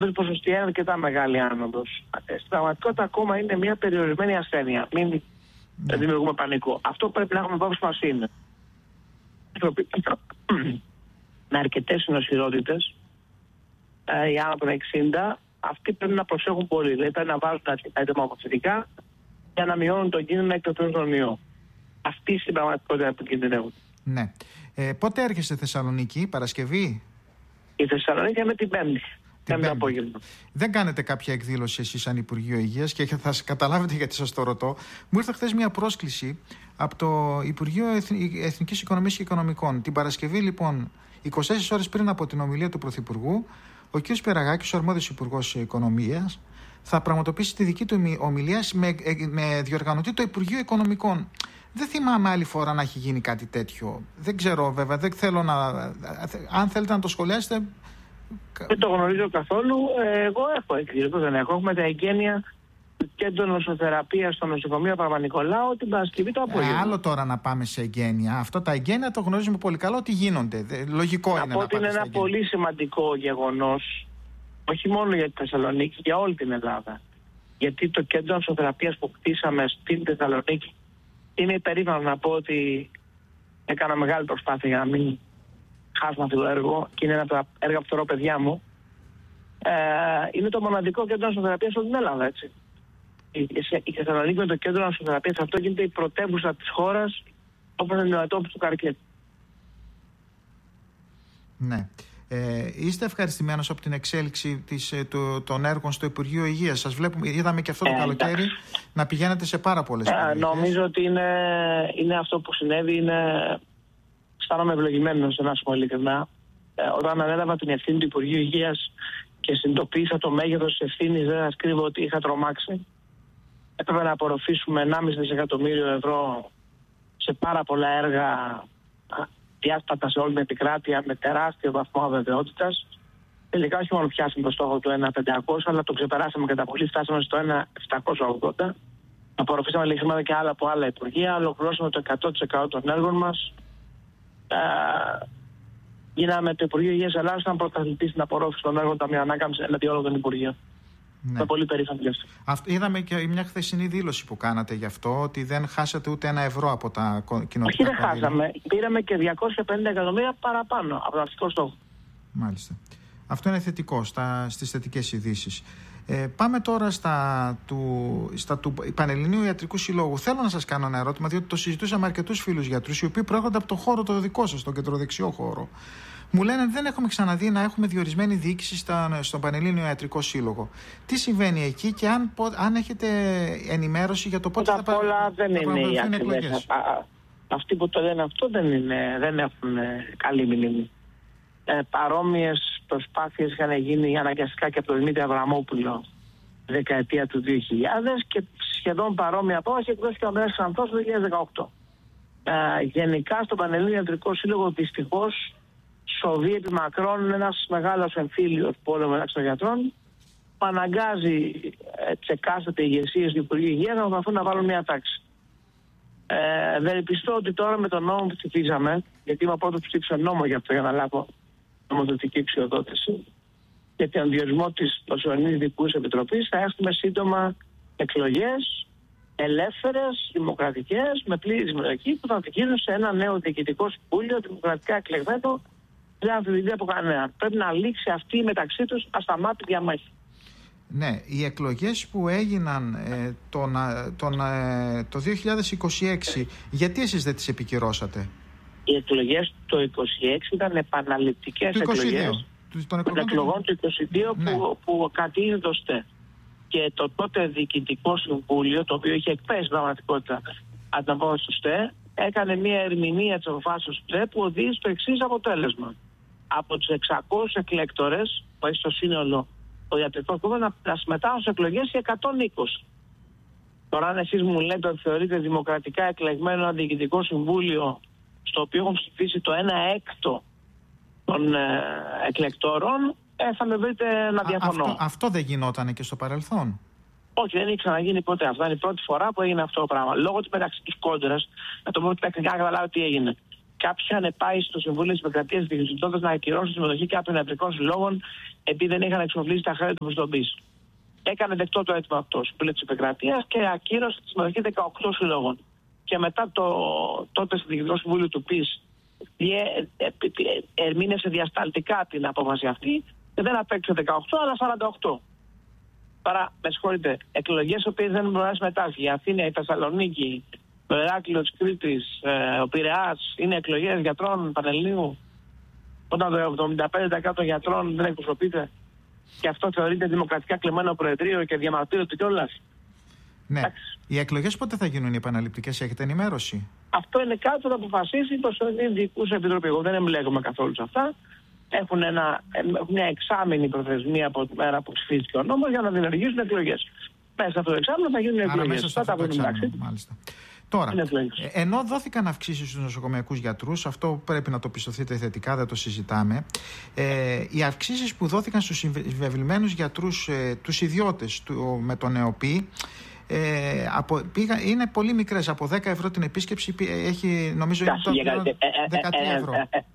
η ποσοστία είναι αρκετά μεγάλη άνοδος. Στην πραγματικότητα ακόμα είναι μια περιορισμένη ασθένεια. Μην δημιουργούμε πανικό. Αυτό που πρέπει να έχουμε υπόψη μας είναι με αρκετές νοσηρότητες, οι άνθρωποι των 60, αυτοί πρέπει να προσέχουν πολύ. Δηλαδή πρέπει να βάζουν τα εντομοθετικά για να μειώνουν τον κίνδυνο να εκτεθούν τον ιό. Αυτή στην πραγματικότητα που κινδυνεύουν. Ναι. Πότε έρχεσαι στη Θεσσαλονίκη, Παρασκευή? Η Θεσσαλονίκη είναι την Πέμπτη. Πέμπτη απόγευμα. Δεν κάνετε κάποια εκδήλωση εσείς σαν Υπουργείο Υγείας και θα καταλάβετε γιατί σας το ρωτώ. Μου ήρθε χθες μια πρόσκληση από το Υπουργείο Εθνικής Οικονομίας και Οικονομικών. Την Παρασκευή, λοιπόν, 24 ώρες πριν από την ομιλία του Πρωθυπουργού, ο κ. Περαγάκης, ο αρμόδιος Υπουργός Οικονομίας, θα πραγματοποιήσει τη δική του ομιλία με διοργανωτή το Υπουργείο Οικονομικών. Δεν θυμάμαι άλλη φορά να έχει γίνει κάτι τέτοιο. Δεν ξέρω βέβαια, δεν θέλω να... Αν θέλετε να το σχολιάσετε... Δεν το γνωρίζω καθόλου. Εγώ έχω εκδηλώσει, δεν έχω. Έχουμε τα εγγένεια του Κέντρου Νοσοθεραπείας στο νοσοκομείο Παπα-Νικολάου την Παρασκευή το απόγευμα. Άλλο τώρα να πάμε σε εγγένεια. Αυτό τα εγγένεια το γνωρίζουμε πολύ καλά ότι γίνονται. Λογικό είναι να πάτε. Είναι ένα πολύ σημαντικό γεγονός, όχι μόνο για τη Θεσσαλονίκη, για όλη την Ελλάδα. Γιατί το Κέντρο Νοσοθεραπείας που κτίσαμε στην Θεσσαλονίκη, είναι υπερήφανο να πω ότι έκανα μεγάλη προσπάθεια για να μην χάσουμε αυτό το έργο και είναι ένα από τα έργα που θεωρώ παιδιά μου. Είναι το μοναδικό κέντρο νοσοθεραπείας στην Ελλάδα, έτσι. Η Θεσσαλονίκη με το κέντρο νοσοθεραπείας αυτό γίνεται η πρωτεύουσα της χώρας όπως την αντιμετώπιση του καρκίνου. Ναι. Είστε ευχαριστημένος από την εξέλιξη των έργων στο Υπουργείο Υγείας? Σας βλέπουμε, είδαμε και αυτό το καλοκαίρι να πηγαίνετε σε πάρα πολλές περιοχές. Νομίζω ότι είναι αυτό που συνέβη. Αισθάνομαι ευλογημένος, να σου πω ειλικρινά. Όταν ανέλαβα την ευθύνη του Υπουργείου Υγείας και συνειδητοποίησα το μέγεθος της ευθύνης, δεν σας κρύβω ότι είχα τρομάξει. Έπρεπε να απορροφήσουμε 1,5 δισεκατομμύριο ευρώ σε πάρα πολλά έργα διάσπατα σε όλη την επικράτεια με τεράστιο βαθμό αβεβαιότητας. Τελικά όχι μόνο πιάσαμε το στόχο του 1.500, αλλά το ξεπεράσαμε κατά πολύ, φτάσαμε στο 1.780. Απορροφήσαμε λίγα χρήματα και άλλα από άλλα υπουργεία, ολοκληρώσαμε το 100% των έργων μας. Γίναμε το Υπουργείο Υγείας Ελλάδας, ήταν πρωταθλητής στην απορρόφηση των έργων Ταμείου Ανάκαμψης εναντί όλων των υπουργείων. Ναι. Είμαι πολύ περήφανο γι' αυτό. Είδαμε και μια χθεσινή δήλωση που κάνατε γι' αυτό, ότι δεν χάσατε ούτε ένα ευρώ από τα κοινοτικά. Όχι, δεν χάσαμε. Πήραμε και 250 εκατομμύρια παραπάνω από τον αρχικό στόχο. Μάλιστα. Αυτό είναι θετικό στις θετικές ειδήσεις. Πάμε τώρα στα του Πανελληνίου Ιατρικού Συλλόγου. Θέλω να σας κάνω ένα ερώτημα, διότι το συζητούσαμε αρκετούς φίλους γιατρούς, οι οποίοι προέρχονται από το χώρο το δικό σας, τον κεντροδεξιό χώρο. Μου λένε δεν έχουμε ξαναδεί να έχουμε διορισμένη διοίκηση στον Πανελλήνιο Ιατρικό Σύλλογο. Τι συμβαίνει εκεί και αν έχετε ενημέρωση για το πότε θα παραμβαίνουν εκλογές. Αυτοί που το λένε αυτό δεν έχουν καλή μνήμη. Παρόμοιες προσπάθειες είχαν γίνει αναγκαστικά και από τον Δημήτρη Αβραμόπουλο δεκαετία του 2000 και σχεδόν παρόμοια απόφαση εκδόθηκε ο Μέχης Ξανθός το 2018. Γενικά στο Πανελλήνιο Ιατρικό Σύλλογο δυστυχώς σοβεί επί μακρόν ένας μεγάλος εμφύλιος πόλεμος μεταξύ των γιατρών που αναγκάζει τις εκάστοτε ηγεσίες του Υπουργείου Υγείας να προσπαθούν να βάλουν μια τάξη. Δεν πιστώ ότι τώρα με τον νόμο που ψηφίζαμε, γιατί είμαι πρώτος που ψήφισα νόμο για αυτό για να λάβω νομοθετική εξοδότηση και τον διορισμό της προσωρινής Διοικητικής Επιτροπής, θα έχουμε σύντομα εκλογές ελεύθερες, δημοκρατικές, με πλήρη συμμετοχή που θα οδηγήσουν σε ένα νέο διοικητικό συμβούλιο δημοκρατικά εκλεγμένο. Δεν αμφιβητεί από κανέναν. Πρέπει να λήξει αυτή η μεταξύ τους ασταμάτητη διαμάχη. Ναι, οι εκλογές που έγιναν το 2026, γιατί εσείς δεν τις επικυρώσατε? Οι εκλογές το 2026 ήταν επαναληπτικές εκλογές των εκλογών του 2022 ναι. που κατήγγειλε το ΣΤΕ. Και το τότε διοικητικό συμβούλιο, το οποίο είχε εκπέσει πραγματικότητα ανταπόκριση του ΣΤΕ, έκανε μια ερμηνεία της αποφάσεως του ΣΤΕ που οδήγησε στο εξής αποτέλεσμα. Από τους 600 εκλέκτορες που έχει στο σύνολο το ιατρικό κόμμα να συμμετάσχουν σε εκλογές οι 120. Τώρα αν εσείς μου λέτε ότι θεωρείτε δημοκρατικά εκλεγμένο ένα διοικητικό συμβούλιο στο οποίο έχουν ψηφίσει το 1/6 των εκλεκτόρων, θα με βρείτε να διαφωνώ. Αυτό δεν γινόταν και στο παρελθόν? Όχι, δεν έχει ξαναγίνει ποτέ. Αυτό είναι η πρώτη φορά που έγινε αυτό το πράγμα. Λόγω της μεταξύ τους κόντρας, να το πω τεχνικά, καταλάβω τι έγινε. Κάποιοι είχαν πάει στο Συμβούλιο της Επικρατείας ζητώντας να ακυρώσουν συμμετοχή κάποιων ιατρικών συλλόγων επειδή δεν είχαν εξοφλήσει τα χρέη του προστομπής. Έκανε δεκτό το αίτημα αυτό στο Συμβούλιο της Επικρατείας και ακύρωσε τη συμμετοχή 18 συλλόγων. Και μετά τότε στο Διοικητικό Συμβούλιο του ΠΙΣ ερμήνευσε διασταλτικά την απόφαση αυτή και δεν απέκτησε 18 αλλά 48. Άρα, με συγχωρείτε, εκλογές οποίες δεν μπορεί να συμμετάσχει η Αθήνα, η Θεσσαλονίκη, το Ηράκλειο της Κρήτης, ο Πειραιάς, είναι εκλογές γιατρών Πανελληνίου, όταν το 75% των γιατρών δεν εκπροσωπείται και αυτό θεωρείται δημοκρατικά κλεμμένο προεδρείο και διαμαρτύρονται κιόλας. Ναι. Εντάξει. Οι εκλογές πότε θα γίνουν οι επαναληπτικές, έχετε ενημέρωση? Αυτό είναι κάτι που θα αποφασίσει το Ειδικούς Επιτροπή. Εγώ δεν εμπλέκομαι καθόλου σε αυτά. Έχουν μια εξάμηνη προθεσμία από τη μέρα που ψηφίστηκε ο νόμος για να διενεργήσουν εκλογές. Μέσα σε αυτό το εξάμηνο θα γίνουν εκλογές. Θα τα βρουν εντάξει. Μάλιστα. Τώρα, ενώ δόθηκαν αυξήσεις στους νοσοκομιακούς γιατρούς, αυτό πρέπει να το πιστωθείτε θετικά, δεν το συζητάμε. Οι αυξήσεις που δόθηκαν στους συμβεβλημένους γιατρούς, τους ιδιώτες με τον ΕΟΠΗ, είναι πολύ μικρές. Από 10 ευρώ την επίσκεψη έχει, νομίζω, 13 ευρώ.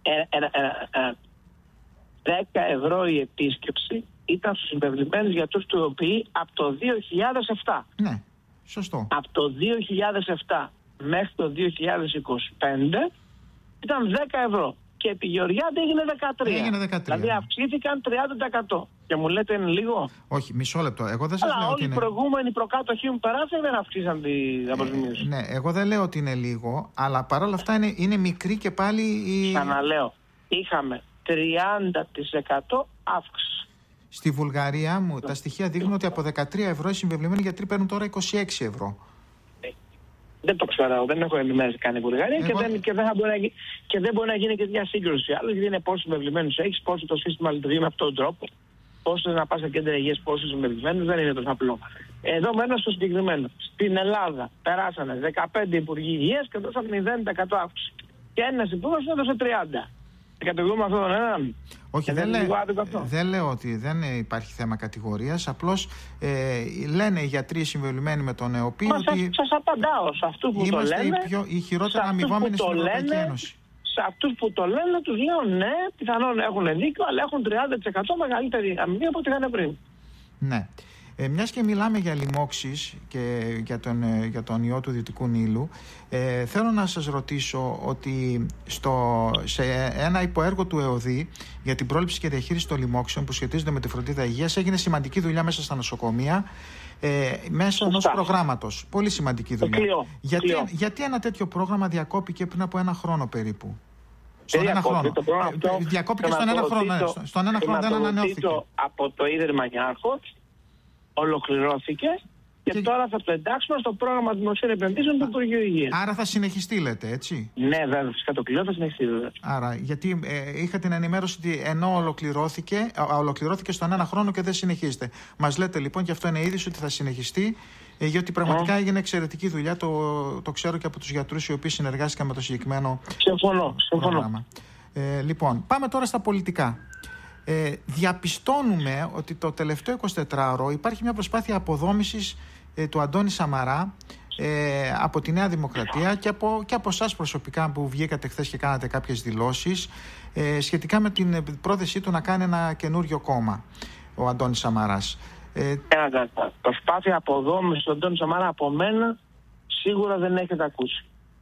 10 ευρώ η επίσκεψη ήταν στους συμβεβλημένους γιατρούς του ΕΟΠΗ από το 2007. Ναι, σωστό. Από το 2007 μέχρι το 2025 ήταν 10 ευρώ. Και επί Γεωργιάδη έγινε 13. Δηλαδή αυξήθηκαν 30%. Και μου λέτε είναι λίγο? Όχι, μισό λεπτό. Εγώ δεν σας λέω ότι είναι... οι προηγούμενοι προκάτοχοι μου περάσαν δεν αυξήσαν τις αποζημίωσεις. Ναι, εγώ δεν λέω ότι είναι λίγο, αλλά παρόλα αυτά είναι μικρή και πάλι η... Ξαναλέω, είχαμε 30% αύξηση. Στη Βουλγαρία μου τα στοιχεία δείχνουν ότι από 13 ευρώ οι συμβεβλημένοι γιατροί παίρνουν τώρα 26 ευρώ. Δεν το ξέρω, δεν έχω ενημέρωση καν η Βουλγαρία και δεν μπορεί να γίνει και μια σύγκρουση. Άλλο γιατί είναι πόσους συμβεβλημένους έχεις, πόσο το σύστημα λειτουργεί με αυτόν τον τρόπο, πόσο να πας σε κέντρα υγείας, πόσους συμβεβλημένους, δεν είναι τόσο απλό. Εδώ μένω στο συγκεκριμένο. Στην Ελλάδα περάσανε 15 υπουργοί υγείας και δώσαν 0% αύξηση. Και ένας υπουργός έδωσε 30%. Κατηγορούμε αυτόν τον έναν? Όχι, δεν λέω ότι δεν υπάρχει θέμα κατηγορίας. Απλώς λένε οι γιατροί συμβεβλημένοι με τον ΕΟΠΗ ότι σας απαντάω σε αυτούς που το λένε. Είμαστε οι χειρότερα αμοιβόμενοι στην Ευρωπαϊκή Ένωση. Σε αυτούς που το λένε τους λέω ναι, πιθανόν έχουν δίκιο, αλλά έχουν 30% μεγαλύτερη αμοιβή από ό,τι είχαν πριν. Ναι. Μιας και μιλάμε για λοιμώξεις και για τον ιό του Δυτικού Νείλου, θέλω να σας ρωτήσω ότι σε ένα υποέργο του ΕΟΔΗ για την πρόληψη και διαχείριση των λοιμώξεων που σχετίζονται με τη φροντίδα υγείας έγινε σημαντική δουλειά μέσα στα νοσοκομεία, μέσω ενός προγράμματος. Πολύ σημαντική δουλειά. Γιατί ένα τέτοιο πρόγραμμα διακόπηκε πριν από ένα χρόνο περίπου? Στον ένα χρόνο. Διακόπηκε στον ένα χρόνο. Στον ένα χρόνο δεν ανανεώθηκε. Από το Ίδρυμα Νιάρχος ολοκληρώθηκε και τώρα θα το εντάξουμε στο πρόγραμμα δημοσίων επενδύσεων του Υπουργείου Υγείας. Άρα θα συνεχιστεί, λέτε, έτσι? Ναι, βέβαια, φυσικά το κλειό θα συνεχιστεί, βέβαια. Άρα, γιατί είχα την ενημέρωση ότι ενώ ολοκληρώθηκε στον ένα χρόνο και δεν συνεχίζεται. Μας λέτε λοιπόν, και αυτό είναι είδηση, ότι θα συνεχιστεί, γιατί πραγματικά έγινε εξαιρετική δουλειά. Το ξέρω και από τους γιατρούς οι οποίοι συνεργάστηκαν με το συγκεκριμένο πρόγραμμα. Λοιπόν, πάμε τώρα στα πολιτικά. Διαπιστώνουμε ότι το τελευταίο 24ωρο υπάρχει μια προσπάθεια αποδόμησης του Αντώνη Σαμαρά από τη Νέα Δημοκρατία και από εσάς προσωπικά που βγήκατε χθες και κάνατε κάποιες δηλώσεις σχετικά με την πρόθεσή του να κάνει ένα καινούριο κόμμα, ο Αντώνης Σαμαράς. Προσπάθεια αποδόμησης του Αντώνη Σαμαρά από μένα σίγουρα δεν έχετε ακούσει.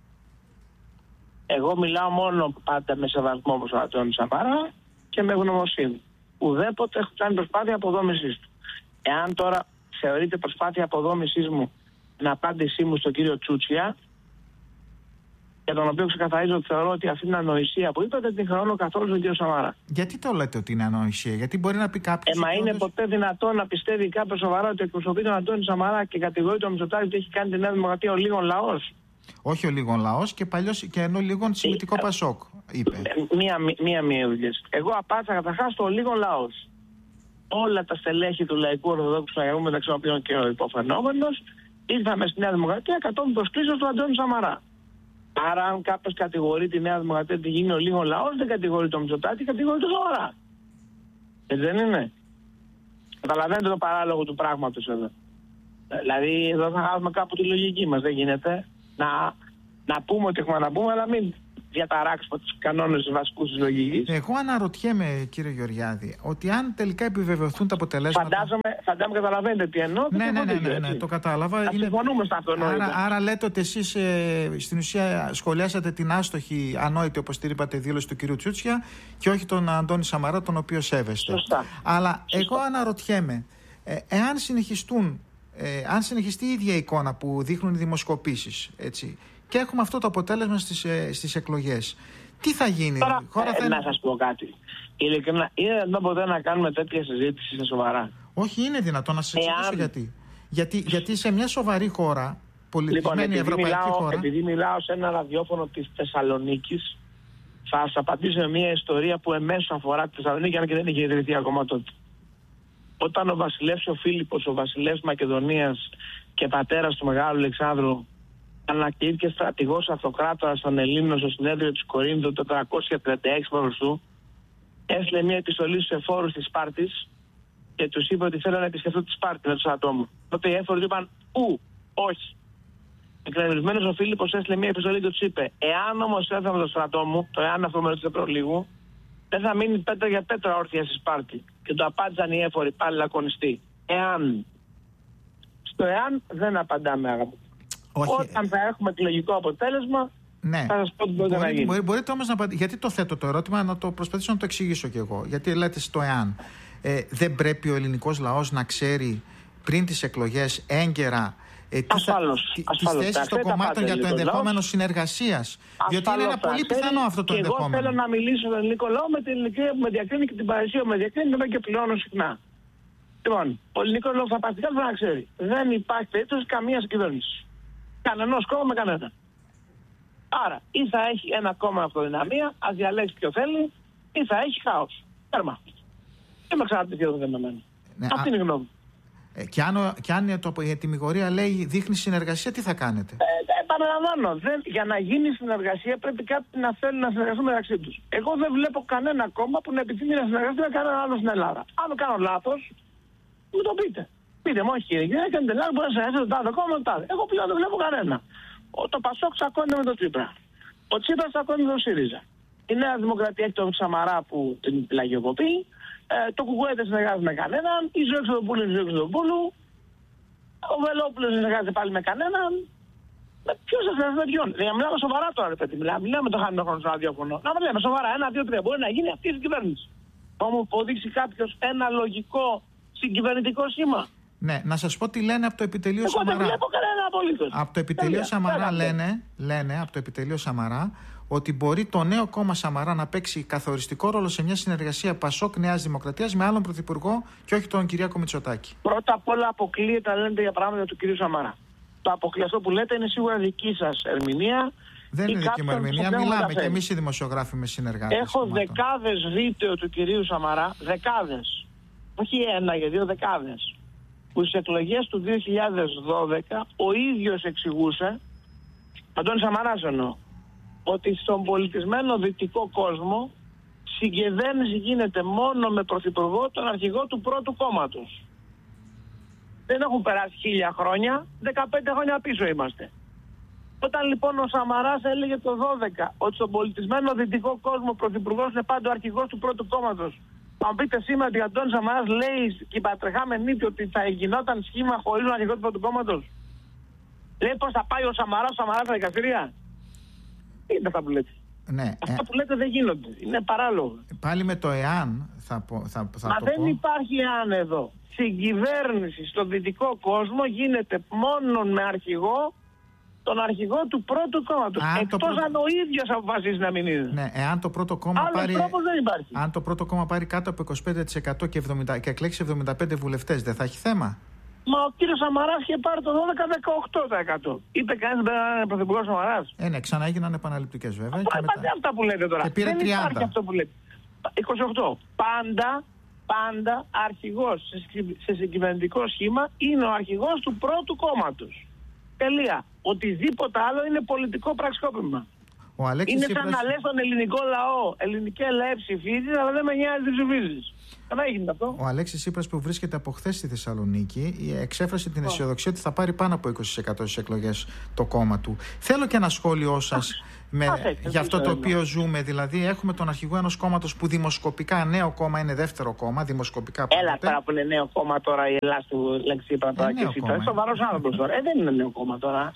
Εγώ μιλάω μόνο πάντα με σεβασμό όπως ο Αντώνης Σαμαρά και με γνωμοσύνη. Ουδέποτε έχω κάνει προσπάθεια αποδόμησης του. Εάν τώρα θεωρείτε προσπάθεια αποδόμησής μου την απάντησή μου στον κύριο Τσούτσια, για τον οποίο ξεκαθαρίζω ότι θεωρώ ότι αυτή είναι ανοησία που είπατε, την χρεώνω καθόλου στον κύριο Σαμαρά. Γιατί το λέτε ότι είναι ανοησία? Γιατί μπορεί να πει κάποιος... Μα είναι ποτέ δυνατόν να πιστεύει κάποιος σοβαρά ότι εκπροσωπεί τον Αντώνη Σαμαρά και κατηγορεί τον Μητσοτάκη ότι έχει κάνει τη Νέα Δημοκρατία ο λίγων λαός? Όχι ο λίγων λαός και παλιός και ενώ λίγων συμμετικό Πασόκ, είπε. Μία δουλειά. Εγώ απάντησα καταρχάς στο λίγων λαός. Όλα τα στελέχη του Λαϊκού Ορθοδόξου Λαϊκού, μεταξύ των οποίων και ο υποφαινόμενος, ήρθαμε στη Νέα Δημοκρατία κατόπιν προσκλήσεως του Αντώνη Σαμαρά. Άρα, αν κάποιος κατηγορεί τη Νέα Δημοκρατία ότι γίνει ο λίγων λαός, δεν κατηγορεί τον Μητσοτάκη, κατηγορεί τον Σαμαρά. Δεν είναι? Καταλαβαίνετε το παράλογο του πράγματος εδώ? Δηλαδή, εδώ θα χάσουμε κάπου τη λογική μας. Δεν γίνεται να πούμε ότι έχουμε να πούμε, αλλά μην διαταράξουμε τους κανόνες βασικούς της λογικής. Εγώ αναρωτιέμαι, κύριε Γεωργιάδη, ότι αν τελικά επιβεβαιωθούν τα αποτελέσματα. Φαντάζομαι καταλαβαίνετε τι εννοώ. Ναι, το κατάλαβα. Συμφωνούμε στα αυτονόητα. Άρα λέτε ότι εσείς στην ουσία σχολιάσατε την άστοχη, ανόητη, όπως την είπατε, δήλωση του κυρίου Τσούτσια και όχι τον Αντώνη Σαμαρά, τον οποίο σέβεστε. Σωστά. Αλλά εγώ αναρωτιέμαι, εάν αν συνεχιστεί η ίδια εικόνα που δείχνουν οι δημοσκοπήσεις, έτσι, και έχουμε αυτό το αποτέλεσμα στις εκλογές, τι θα γίνει? Τώρα, να σας πω κάτι. Ειλικρινά, είναι δυνατόν ποτέ να κάνουμε τέτοια συζήτηση σε σοβαρά? Όχι, είναι δυνατόν, να σας εξηγήσω γιατί σε μια σοβαρή χώρα, πολιτισμένη ευρωπαϊκή χώρα. Επειδή μιλάω σε ένα ραδιόφωνο της Θεσσαλονίκης, θα σας απαντήσω με μια ιστορία που εμέσως αφορά τη Θεσσαλονίκη, αν και δεν είχε ιδρυθεί ακόμα τότε. Όταν ο βασιλεύς ο Φίλιππος, ο βασιλεύς Μακεδονίας και πατέρας του Μεγάλου Αλεξάνδρου, ανακηρύχθηκε στρατηγός αυτοκράτορας των Ελλήνων στο συνέδριο της Κορίνθου το 436 π.Χ., έστειλε μια επιστολή στους εφόρους της Σπάρτης και τους είπε ότι θέλουν να επισκεφθούν τη Σπάρτη με τους ατόμους. Τότε οι έφοροι του είπαν όχι. Εκνευρισμένος ο Φίλιππος έστειλε μια επιστολή και τους είπε: εάν όμως έρθαμε το στρατό μου, το εάν αυτό με ρωτήσετε προλίγου, δεν θα μείνει πέτρα για πέτρα όρθια στη Σπάρτη. Και το απάντησαν οι έφοροι πάλι λακωνιστοί. Εάν. Στο εάν δεν απαντάμε, αγαπητοί. Όταν θα έχουμε εκλογικό αποτέλεσμα, θα σας πω τι μπορεί να γίνει. Μπορείτε όμως να απαντήσετε. Γιατί το θέτω το ερώτημα, να το προσπαθήσω να το εξηγήσω κι εγώ. Γιατί λέτε στο εάν. Δεν πρέπει ο ελληνικός λαός να ξέρει πριν τις εκλογές έγκαιρα τις θέσεις των κομμάτων για το ενδεχόμενο συνεργασίας? Διότι είναι ένα πολύ πιθανό αυτό το ενδεχόμενο. Εγώ θέλω να μιλήσω στον ελληνικό λαό με την ηλικία που με διακρίνει και την παρεσία που με διακρίνει και και πληρώνω συχνά. Λοιπόν, ο ελληνικός λαός θα παστικά πρέπει να ξέρει: δεν υπάρχει περίπτωση καμία κυβέρνηση. Κανενός κόμμα με κανένα. Άρα, ή θα έχει ένα κόμμα αυτοδυναμία, ας διαλέξει ποιο θέλει, ή θα έχει χάος. Τέρμα. Δεν με ξαναπτυχθεί το δεδομένο. Αυτή είναι η γνώμη. Και αν η τιμιγορία λέει δείχνει συνεργασία, τι θα κάνετε? Επαναλαμβάνω, για να γίνει συνεργασία πρέπει κάποιοι να θέλουν να συνεργαστούν μεταξύ τους. Εγώ δεν βλέπω κανένα κόμμα που να επιθυμεί να συνεργαστεί με κανένα άλλο στην Ελλάδα. Αν κάνω λάθος, μου το πείτε. Πείτε μου, όχι κύριε, κάνετε λάθος, μπορεί να συνεργαστεί το τάδε κόμμα, το τάδε. Εγώ πλέον δεν βλέπω κανένα. Το Πασόκ τσακώνεται με τον Τσίπρα. Ο Τσίπρας τσακώνεται με τον ΣΥΡΙΖΑ. Η Νέα Δημοκρατία έχει τον Σαμαρά που την πλαγιοκοπεί. Το Κουκουέ δεν συνεργάζεται με κανέναν. Η Ζωή Εξοδοπούλου είναι η Ζωή Εξοδοπούλου. Ο Βελόπουλος δεν συνεργάζεται πάλι με κανέναν. Ποιος θα συνεργάζεται με ποιον? Μιλάμε σοβαρά τώρα, ρε παιδί. Μιλάμε το χαμένο χρόνο στο ραδιόφωνο. Να μιλάμε σοβαρά. 1, 2, 3. Μπορεί να γίνει αυτή η κυβέρνηση. Θα μου αποδείξει κάποιος ένα λογικό συγκυβερνητικό σήμα? Ναι, να σας πω τι λένε από το επιτελείο Σαμαρά. Εγώ δεν βλέπω κανένα απολύτως. Από το επιτελείο Σαμαρά λένε από το επιτελείο Σαμαρά ότι μπορεί το νέο κόμμα Σαμαρά να παίξει καθοριστικό ρόλο σε μια συνεργασία Πασόκ Νέας Δημοκρατίας με άλλον πρωθυπουργό και όχι τον Κυριάκο Μητσοτάκη. Πρώτα απ' όλα αποκλείεται να λέτε για πράγματα του κυρίου Σαμαρά. Το αποκλειστό που λέτε είναι σίγουρα δική σας ερμηνεία. Δεν είναι δική μου ερμηνεία, μιλάμε και εμείς οι δημοσιογράφοι με συνεργάτες. Έχω δεκάδες βίντεο του κυρίου Σαμαρά, δεκάδες. Όχι ένα για δύο, δεκάδες. Που στις εκλογές του 2012 ο ίδιος εξηγούσε, Αντώνης Σαμαράς εννοώ, ότι στον πολιτισμένο δυτικό κόσμο συγκυβέρνηση γίνεται μόνο με πρωθυπουργό τον αρχηγό του πρώτου κόμματος. Δεν έχουν περάσει 1000 χρόνια, 15 χρόνια πίσω είμαστε. Όταν λοιπόν ο Σαμαράς έλεγε το 12 ότι στον πολιτισμένο δυτικό κόσμο ο πρωθυπουργός είναι πάντα ο αρχηγός του πρώτου κόμματος, θα μου πείτε σήμερα ότι ο Αντώνης Σαμαράς λέει και η πατρεχάμενη ότι θα γινόταν σχήμα χωρίς τον αρχηγό του πρώτου κόμματος? Λέει πώς θα πάει ο Σαμαράς στα δικαστήρια? Είναι αυτά που λέτε. Ναι, αυτά που λέτε δεν γίνονται. Είναι παράλογο. Πάλι με το εάν Μα δεν υπάρχει εάν εδώ. Συγκυβέρνηση στον δυτικό κόσμο γίνεται μόνο με αρχηγό τον αρχηγό του πρώτου κόμματος. Εκτός αν ο ίδιος αποφασίζει να μην είναι. Ναι, εάν το πρώτο κόμμα αν το πρώτο κόμμα πάρει κάτω από 25% και εκλέξει 75 βουλευτές, δεν θα έχει θέμα? Μα ο κύριος Σαμαράς είχε πάρει το 12-18%. Είπε κανείς δεν είναι πρωθυπουργός Σαμαράς? Ναι, ξαναέγιναν επαναληπτικές βέβαια. Πάντα αυτά που λέτε τώρα. Και πήρε δεν 30. Υπάρχει αυτό που λέτε. 28. Πάντα αρχηγός σε συγκυβερνητικό σχήμα είναι ο αρχηγός του πρώτου κόμματος. Τελεία. Οτιδήποτε άλλο είναι πολιτικό πραξικόπημα. Είναι σαν να λες τον ελληνικό λαό, ελληνική ΕΛΑΕ ψηφίζεις, αλλά δεν με νοιάζει τι ψηφίζεις. Καλά γίνεται αυτό. Ο Αλέξης Τσίπρας, που βρίσκεται από χθες στη Θεσσαλονίκη, εξέφρασε την αισιοδοξία ότι θα πάρει πάνω από 20% στις εκλογές το κόμμα του. Θέλω και ένα σχόλιο σας για αυτό το οποίο ζούμε. Δηλαδή, έχουμε τον αρχηγό ενός κόμματος που δημοσκοπικά νέο κόμμα είναι δεύτερο κόμμα. Δημοσκοπικά Έλα τώρα που είναι νέο κόμμα τώρα η Ελλάδα του Λέξη Τσίπρα τώρα και εσύ. Είναι σοβαρός άνθρωπος τώρα. Δεν είναι νέο κόμμα τώρα.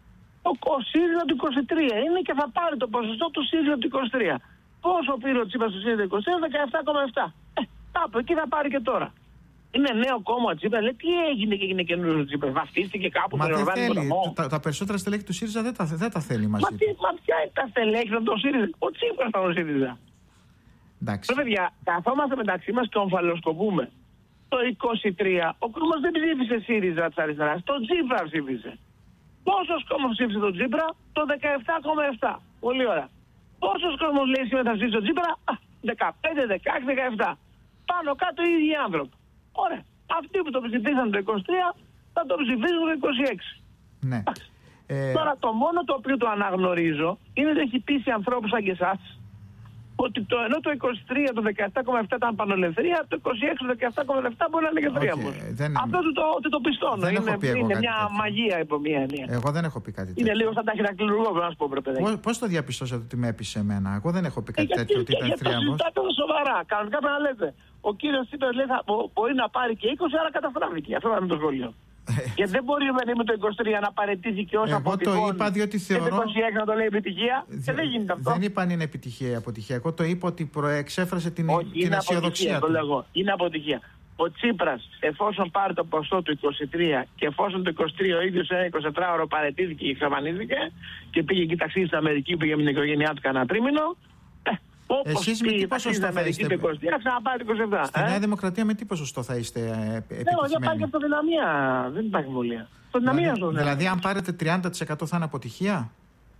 Ο ΣΥΡΙΖΑ του 23 είναι και θα πάρει το ποσοστό του ΣΥΡΙΖΑ του 23. Πόσο πήρε ο Τσίπρας του ΣΥΡΙΖΑ 23? 17,7. Από εκεί θα πάρει και τώρα. Είναι νέο κόμμα ο Τσίπρας. Λέει τι έγινε και έγινε καινούριο ο Τσίπρας? Βαφτίστηκε κάπου? Μα δεν θέλει. Τα περισσότερα στελέχη του ΣΥΡΙΖΑ δεν τα θέλει μαζί του. Μα ποια είναι τα στελέχη από τον ΣΥΡΙΖΑ? Ο Τσίπρας ήταν ο ΣΥΡΙΖΑ. Εντάξει. Παιδιά, καθόμαστε μεταξύ μας και ομφαλοσκοπούμε. Το 23 ο κόσμος δεν ψήφισε ΣΥΡΙΖΑ της αριστεράς. Το Τσίπρα ψήφισε. Πόσος κόσμος ψήφισε τον Τσίπρα? Το 17,7. Πολύ ωραία. Πόσος κόσμος λέει σήμερα θα ψήφισε τον Τσίπρα? 15, 16, 17. Πάνω κάτω οι ίδιοι άνθρωποι. Ωραία. Αυτοί που το ψηφίσαν το 23 θα το ψηφίσουν το 26. Ναι. Τώρα το μόνο το οποίο το αναγνωρίζω είναι ότι έχει πείσει ανθρώπους σαν και εσάς ότι ενώ το 23 το 17,7 ήταν πανολευθερία, το 26 το 17,7 μπορεί να είναι και θρίαμβος. Αυτό ότι το πιστώνω. Είναι μια μαγεία υπό μία έννοια. Εγώ δεν έχω πει κάτι τέτοιο. Είναι λίγο σαν τα χειρακτηλουργό, να σου πω, πρέπει. Πώς το διαπιστώσατε ότι με έπεισε εμένα? Εγώ δεν έχω πει κάτι τέτοιο ότι ήταν θρίαμβος. Γιατί συζητάτε σοβαρά. Κανονικά πρέπει να λέτε. Ο κύριος Τσίπρας λέει μπορεί να πάρει και 20, άρα καταστράφηκε. Αυτό ήταν το σχόλιο. Γιατί δεν μπορεί με το 23 να παραιτήσει και όσα αποτυχώνει. Εγώ το είπα διότι θεωρώ. Και το 26 να το λέει επιτυχία. Δεν γίνεται αυτό. Δεν είπα αν είναι επιτυχία ή αποτυχία. Εγώ το είπα ότι εξέφρασε την αισιοδοξία του. Λέγω. Είναι αποτυχία. Ο Τσίπρας, εφόσον πάρει το ποσό του 23 και εφόσον το 23 ο ίδιος ένα 24ωρο παραιτήθηκε και εξαφανίστηκε και πήγε εκεί ταξίδι στην Αμερική, πήγε με την οικογένειά του κανένα τρίμηνο. Εσείς με τι ποσοστό θα είστε? Στη Νέα Δημοκρατία με τι ποσοστό θα είστε επιτυχημένοι? Δεν υπάρχει αυτοδυναμία. Δεν υπάρχει βολία. Δηλαδή αν πάρετε 30% θα είναι αποτυχία?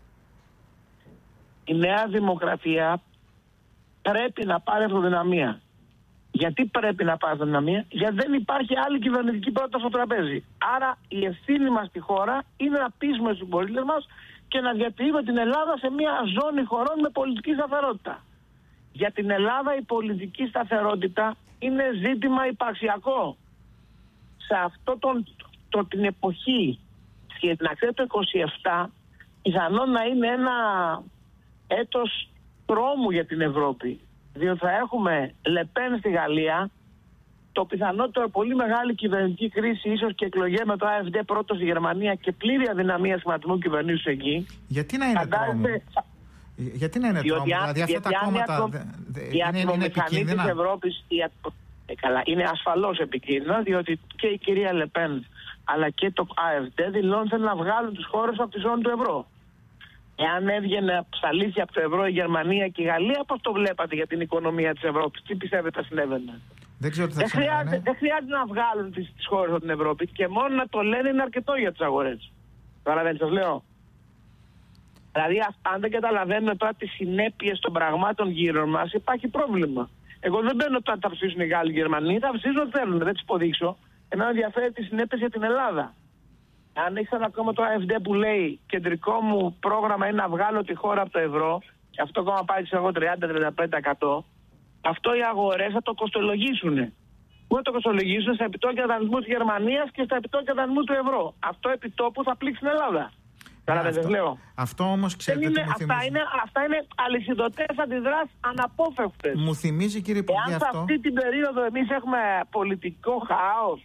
Η Νέα Δημοκρατία πρέπει να πάρει αυτοδυναμία. Γιατί πρέπει να πάρει αυτοδυναμία? Γιατί δεν υπάρχει άλλη κυβερνητική πρόταση στο τραπέζι. Άρα η ευθύνη μας στη χώρα είναι να πείσουμε στους πολίτες μας και να διατηρούμε την Ελλάδα σε μια ζώνη χωρών με πολιτική σταθερότητα. Για την Ελλάδα η πολιτική σταθερότητα είναι ζήτημα υπαρξιακό. Σε αυτό την εποχή, στην αξία του 27, πιθανόν να είναι ένα έτος τρόμου για την Ευρώπη. Διότι θα έχουμε Λεπέν στη Γαλλία, το πιθανότερο πολύ μεγάλη κυβερνητική κρίση, ίσως και εκλογές με το AfD πρώτο στη Γερμανία και πλήρη αδυναμία σχηματισμού κυβερνήσεως εκεί. Γιατί να είναι τρόμο? Γιατί να είναι τρόμο? Δηλαδή αυτά τα κόμματα είναι επικίνδυνα? Της Ευρώπης, είναι ασφαλώς επικίνδυνα, διότι και η κυρία Λεπέν αλλά και το AfD δηλώνουν θέλουν να βγάλουν τις χώρες από τη ζώνη του ευρώ. Εάν έβγαινε στα αλήθεια από το ευρώ η Γερμανία και η Γαλλία, πώς το βλέπατε για την οικονομία της Ευρώπης? Τι πιστεύετε θα συνέβαινε? Δεν χρειάζεται να βγάλουν τις χώρες από την Ευρώπη και μόνο να το λένε είναι αρκετό για τις αγορές. Τώρα δεν σας λέω. Δηλαδή αν δεν καταλαβαίνουμε τώρα τις συνέπειες των πραγμάτων γύρω μας, υπάρχει πρόβλημα. Εγώ δεν μπαίνω τώρα θα ψήσουν οι Γάλλοι και οι Γερμανοί, θα ψήσουν ό,τι θέλουν, δεν τις υποδείξω. Εμένα ενδιαφέρει τις συνέπειες για την Ελλάδα. Αν έχεις ακόμα το AfD που λέει κεντρικό μου πρόγραμμα είναι να βγάλω τη χώρα από το ευρώ, και αυτό ακόμα πάει σε 30-35%, αυτό οι αγορές θα το κοστολογήσουν. Πού θα το κοστολογήσουν? Στα επιτόκια δανεισμού της Γερμανίας και στα επιτόκια δανεισμού του ευρώ. Αυτό επιτόπου θα πλήξει την Ελλάδα. Αυτό όμως ξέρετε τι μου θυμίζει? Αυτά είναι αλυσιδωτές αντιδράσεις αναπόφευκτες. Μου θυμίζει, κύριε Υπουργέ, αυτό. Εάν σε αυτή την περίοδο εμείς έχουμε πολιτικό χάος,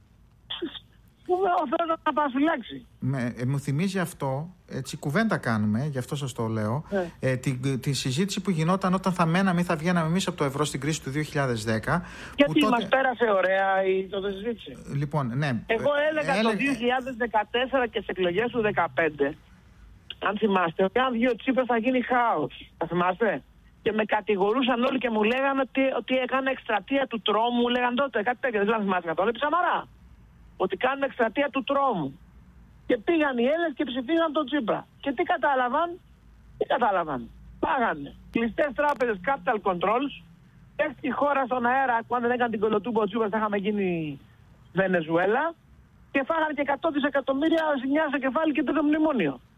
ο Θεός να μας φυλάξει. Μου θυμίζει αυτό, έτσι κουβέντα κάνουμε, γι' αυτό σας το λέω, τη συζήτηση που γινόταν όταν θα μέναμε ή θα βγαίναμε εμείς από το ευρώ στην κρίση του 2010. Γιατί τότε μας πέρασε ωραία η τότε συζήτηση? Λοιπόν, ναι. Εγώ έλεγα το 2014 και στις εκλογές του 2015, αν θυμάστε, ότι αν βγει ο Τσίπρας θα γίνει χάος. Θα θυμάστε? Και με κατηγορούσαν όλοι και μου λέγανε ότι έκανα εκστρατεία του τρόμου, λέγαν τότε κάτι τέτοιο. Δεν θυμάστε καθόλου, επί Σαμαρά. Ότι κάνουν εκστρατεία του τρόμου. Και πήγαν οι Έλληνες και ψηφίσαν τον Τσίπρα. Και τι κατάλαβαν? Πάγανε. Κλειστές τράπεζες, capital controls, πέφτει η χώρα στον αέρα, αν δεν έκανε την κολοτούμπα ο Τσίπρας θα είχαμε γίνει Βενεζουέλα, και φάγανε και 100 δισεκατομμύρια ζημιά στο κεφάλι και το μνημόνιο.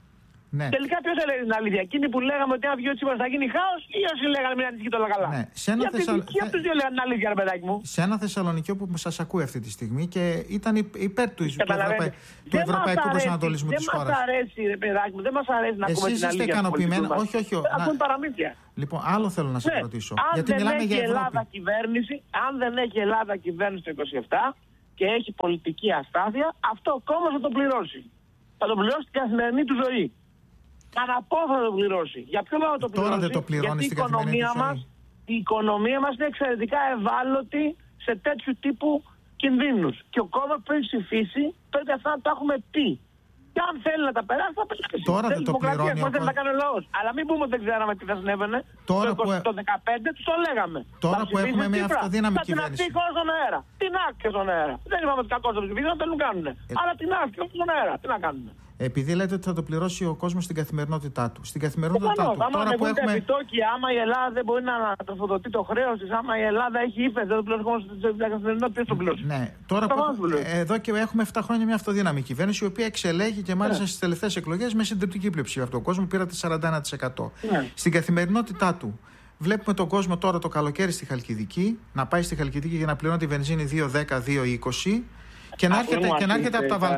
Ναι. Τελικά ποιος έλεγε την αλήθεια? Εκείνοι που λέγαμε ότι αν βγει ο Τσίπρας θα γίνει χάος, ή όσοι λέγανε μην ανησυχείτε όλα καλά? Ναι. Ποιοι από τους δύο λέγανε την αλήθεια, ρε παιδάκι μου? Σε ένα Θεσσαλονικιό που σας ακούει αυτή τη στιγμή και ήταν υπέρ του ευρωπαϊκού προσανατολισμού της χώρας. Δεν μας αρέσει, ρε παιδάκι μου, δεν μας αρέσει να ακούμε την αλήθεια. Εσείς είστε ικανοποιημένοι? Όχι. Ακούν παραμύθια. Λοιπόν, άλλο θέλω να σας ρωτήσω. Γιατί αν μιλάμε για Ευρώπη. Αν δεν έχει Ελλάδα κυβέρνηση το 27 και έχει πολιτική αστάθεια, αυτό ο κόμμα θα το πληρώσει. Θα το πληρώσει την καθημερινή του ζωή. Αναπόφευκτα θα το πληρώσει. Για ποιο λόγο το πληρώσει? Τώρα δεν το πληρώνει στην καθημερινή του ζωή. Η οικονομία μας είναι εξαιρετικά ευάλωτη σε τέτοιου τύπου κινδύνους. Και ο κόμμα πριν ψηφίσει πρέπει αυτά να τα έχουμε πει. Και αν θέλει να τα περάσει, θα περάσει. Τώρα δεν το πληρώνει. Δεν θα κάνει ο λαός. Αλλά μην πούμε ότι δεν ξέραμε τι θα συνέβαινε. Τώρα το 2015 τους το λέγαμε. Τώρα που έχουμε μια αυτοδύναμη κυβέρνηση. Θα την χώρα στον αέρα. Την άκρη στον αέρα. Δεν είπαμε ότι κακό θα το ψηφίσουν, δεν το κάνουν. Αλλά την άκρη στον αέρα. Τι να κάνουν? Επειδή λέτε ότι θα το πληρώσει ο κόσμος στην καθημερινότητά του. Στην καθημερινότητά του. Τώρα που έχουμε επιτόκια, άμα η Ελλάδα δεν μπορεί να τροφοδοτεί το χρέος της, άμα η Ελλάδα έχει ύφεση, δεν το πληρώσει ο κόσμος στην καθημερινότητα, ποιος το πληρώσει? Ναι, τώρα που εδώ και έχουμε 7 χρόνια μια αυτοδύναμη κυβέρνηση, η οποία εξελέγει και μάλιστα στις τελευταίες εκλογές με συντριπτική πλειοψηφία. Αυτό ο κόσμος πήρε το 41%. Ναι. Στην καθημερινότητά του. Βλέπουμε τον κόσμο τώρα το καλοκαίρι στη Χαλκιδική να πάει στη Χαλκιδική για να πληρώνει τη βενζίνη 2,10-2,20. Και να έρχεται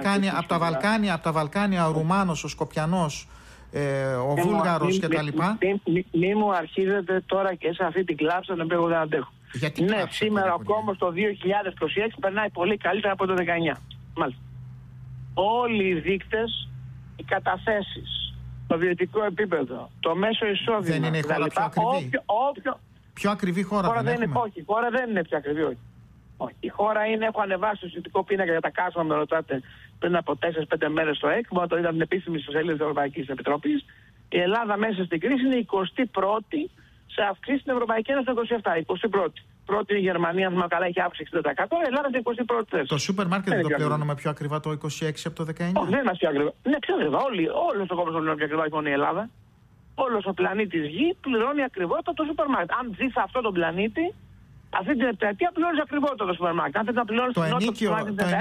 από τα Βαλκάνια ο Ρουμάνος, ο Σκοπιανός, ο Βούλγαρος κτλ. Μη μου αρχίζετε τώρα και σε αυτή την κλάψα να εγώ δεν αντέχω. Ναι, σήμερα ο κόμμος το 2026 περνάει πολύ καλύτερα από το 19. Μάλιστα. Όλοι οι δείκτες, οι καταθέσεις, το βιωτικό επίπεδο, το μέσο εισόδημα. Δεν είναι η χώρα πιο ακριβή? Πιο ακριβή χώρα δεν έχουμε? Όχι, η χώρα δεν είναι πιο ακριβή, όχι. Η χώρα είναι, έχω ανεβάσει το συζητικό πίνακα για τα κάσμα, με ρωτάτε, πριν από 4-5 μέρες στο ΕΚ, μόνο το είδαμε την επίσημη ιστοσελίδα της Ευρωπαϊκής Επιτροπής. Η Ελλάδα μέσα στην κρίση είναι η 21η σε αυξήσει στην Ευρωπαϊκή Ένωση το 27. 21η. Πρώτη η Γερμανία, αν καλά, έχει αύξηση 60%, η Ελλάδα είναι 21η θέση. Το σούπερ μάρκετ δεν το πληρώνουμε πιο ακριβά το 26 από το 19? Όχι, δεν είναι πιο ακριβά. Ναι, πιο ακριβά. Όλο ο κόσμος πληρώνει πιο ακριβά, μόνο η Ελλάδα. Όλος ο πλανήτης Γη πληρώνει ακριβότερα το σούπερ μάρκετ. Αν ζει σε αυτόν τον πλανήτη, αυτή την επταετία πληρώνει ακριβότερο το σούπερ μάρκετ. Αν θέλει να πληρώνει το ενίκιο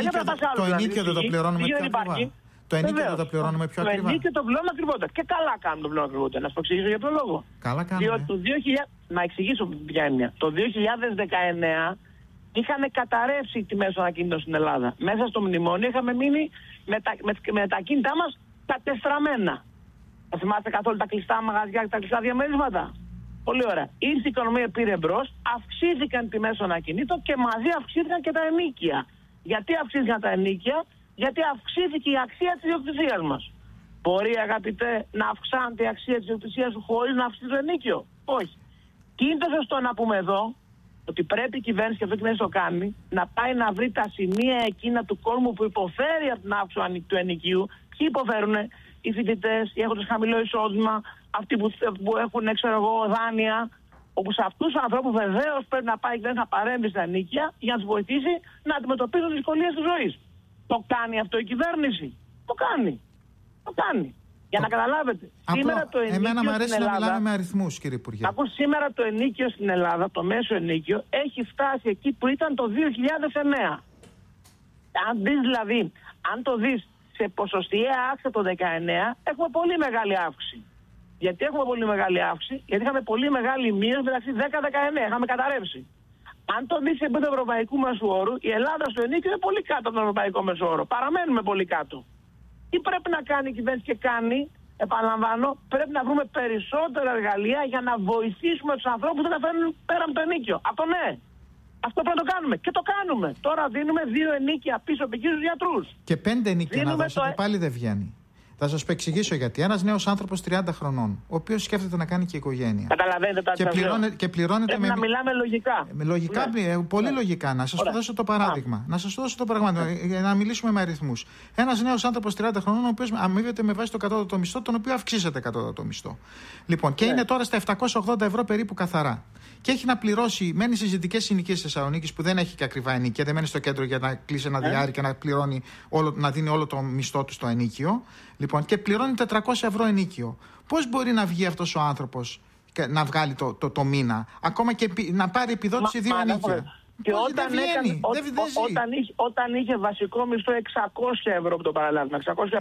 δεν το πληρώνουμε πιο ακριβά? Το ενίκιο δεν το πληρώνουμε πιο ακριβά? Το ενίκιο το πληρώνουμε ακριβότερα. Και καλά κάνουμε το πληρώνουμε ακριβότερα. Να σου το εξηγήσω για ποιο λόγο. Καλά κάνουμε. Να εξηγήσω ποια έννοια. Το 2019 είχαν καταρρεύσει οι τιμές των ακινήτων στην Ελλάδα. Μέσα στο μνημόνιο είχαμε μείνει με τα ακίνητά μας κατεστραμμένα. Θα θυμάστε καθόλου τα κλειστά μαγαζιά και τα κλειστά διαμερίσματα? Πολύ ωραία. Ήρθε η οικονομία, πήρε μπρος, αυξήθηκαν οι τιμές των ακινήτων και μαζί αυξήθηκαν και τα ενοίκια. Γιατί αυξήθηκαν τα ενοίκια? Γιατί αυξήθηκε η αξία της ιδιοκτησίας μας. Μπορεί, αγαπητέ, να αυξάνεται η αξία της ιδιοκτησίας σου χωρίς να αυξήσει το ενίκιο? Όχι. Τι είναι το σωστό να πούμε εδώ? Ότι πρέπει η κυβέρνηση, και αυτό η κυβέρνηση το κάνει, να πάει να βρει τα σημεία εκείνα του κόσμου που υποφέρει από την αύξηση του ενοικίου. Ποιοι υποφέρουν? Οι φοιτητές, οι έχοντες χαμηλό εισόδημα, αυτοί που έχουν, δάνεια. Όπου σε αυτούς τους ανθρώπους βεβαίως πρέπει να πάει και να παρέμβει στα ενοίκια για να τους βοηθήσει να αντιμετωπίσουν τις δυσκολίες της ζωής. Το κάνει αυτό η κυβέρνηση? Το κάνει. Το κάνει. Για να καταλάβετε. Σήμερα το ενίκιο εμένα μου αρέσει στην Ελλάδα, να μιλάμε με αριθμούς, κύριε Υπουργέ. Σήμερα το ενίκιο στην Ελλάδα, το μέσο ενίκιο, έχει φτάσει εκεί που ήταν το 2009. Αν το δεις σε ποσοστιαία αύξηση το 19, έχουμε πολύ μεγάλη αύξηση. Γιατί έχουμε πολύ μεγάλη αύξηση? Γιατί είχαμε πολύ μεγάλη μείωση μεταξύ 10-19. Είχαμε καταρρεύσει. Αν το δεις σε επίπεδο ευρωπαϊκού μέσου όρου, η Ελλάδα στο ενίκιο είναι πολύ κάτω από τον ευρωπαϊκό μέσο όρο. Παραμένουμε πολύ κάτω. Τι πρέπει να κάνει η κυβέρνηση και κάνει? Επαναλαμβάνω, πρέπει να βρούμε περισσότερα εργαλεία για να βοηθήσουμε τους ανθρώπους να τα φέρνουν πέρα από το ενίκιο. Αυτό ναι. Αυτό πρέπει να το κάνουμε. Και το κάνουμε. Τώρα δίνουμε 2 ενίκια πίσω από εκεί στους γιατρούς. Και 5 ενίκια να δώσετε πάλι δεν βγαίνει. Θα σας το εξηγήσω γιατί. Ένας νέος άνθρωπος 30 χρονών, ο οποίος σκέφτεται να κάνει και οικογένεια. Καταλαβαίνετε τα και πληρώνεται πρέπει να μιλάμε λογικά. Λογικά, ναι. Πολύ λογικά. Να σας δώσω το παράδειγμα. Για να μιλήσουμε με αριθμούς. Ένας νέος άνθρωπος 30 χρονών, ο οποίος αμείβεται με βάση το κατώτατο μισθό, τον οποίο αυξήσεται κατώτατο μισθό. Λοιπόν, και είναι τώρα στα 780 ευρώ περίπου καθαρά. Και έχει να πληρώσει, μένει στις δυτικές συνοικίες της Θεσσαλονίκης που δεν έχει και ακριβά ενοίκια, δεν μένει στο κέντρο για να κλείσει ένα διάρρη και να δίνει όλο το μισθό του στο ενίκιο. Λοιπόν, και πληρώνει 400 ευρώ ενίκιο. Πώς μπορεί να βγει αυτός ο άνθρωπος να βγάλει το μήνα, ακόμα και να πάρει επιδότηση 2 ενίκια? Και όταν είχε βασικό μισθό 600 ευρώ που το παραλάβουμε,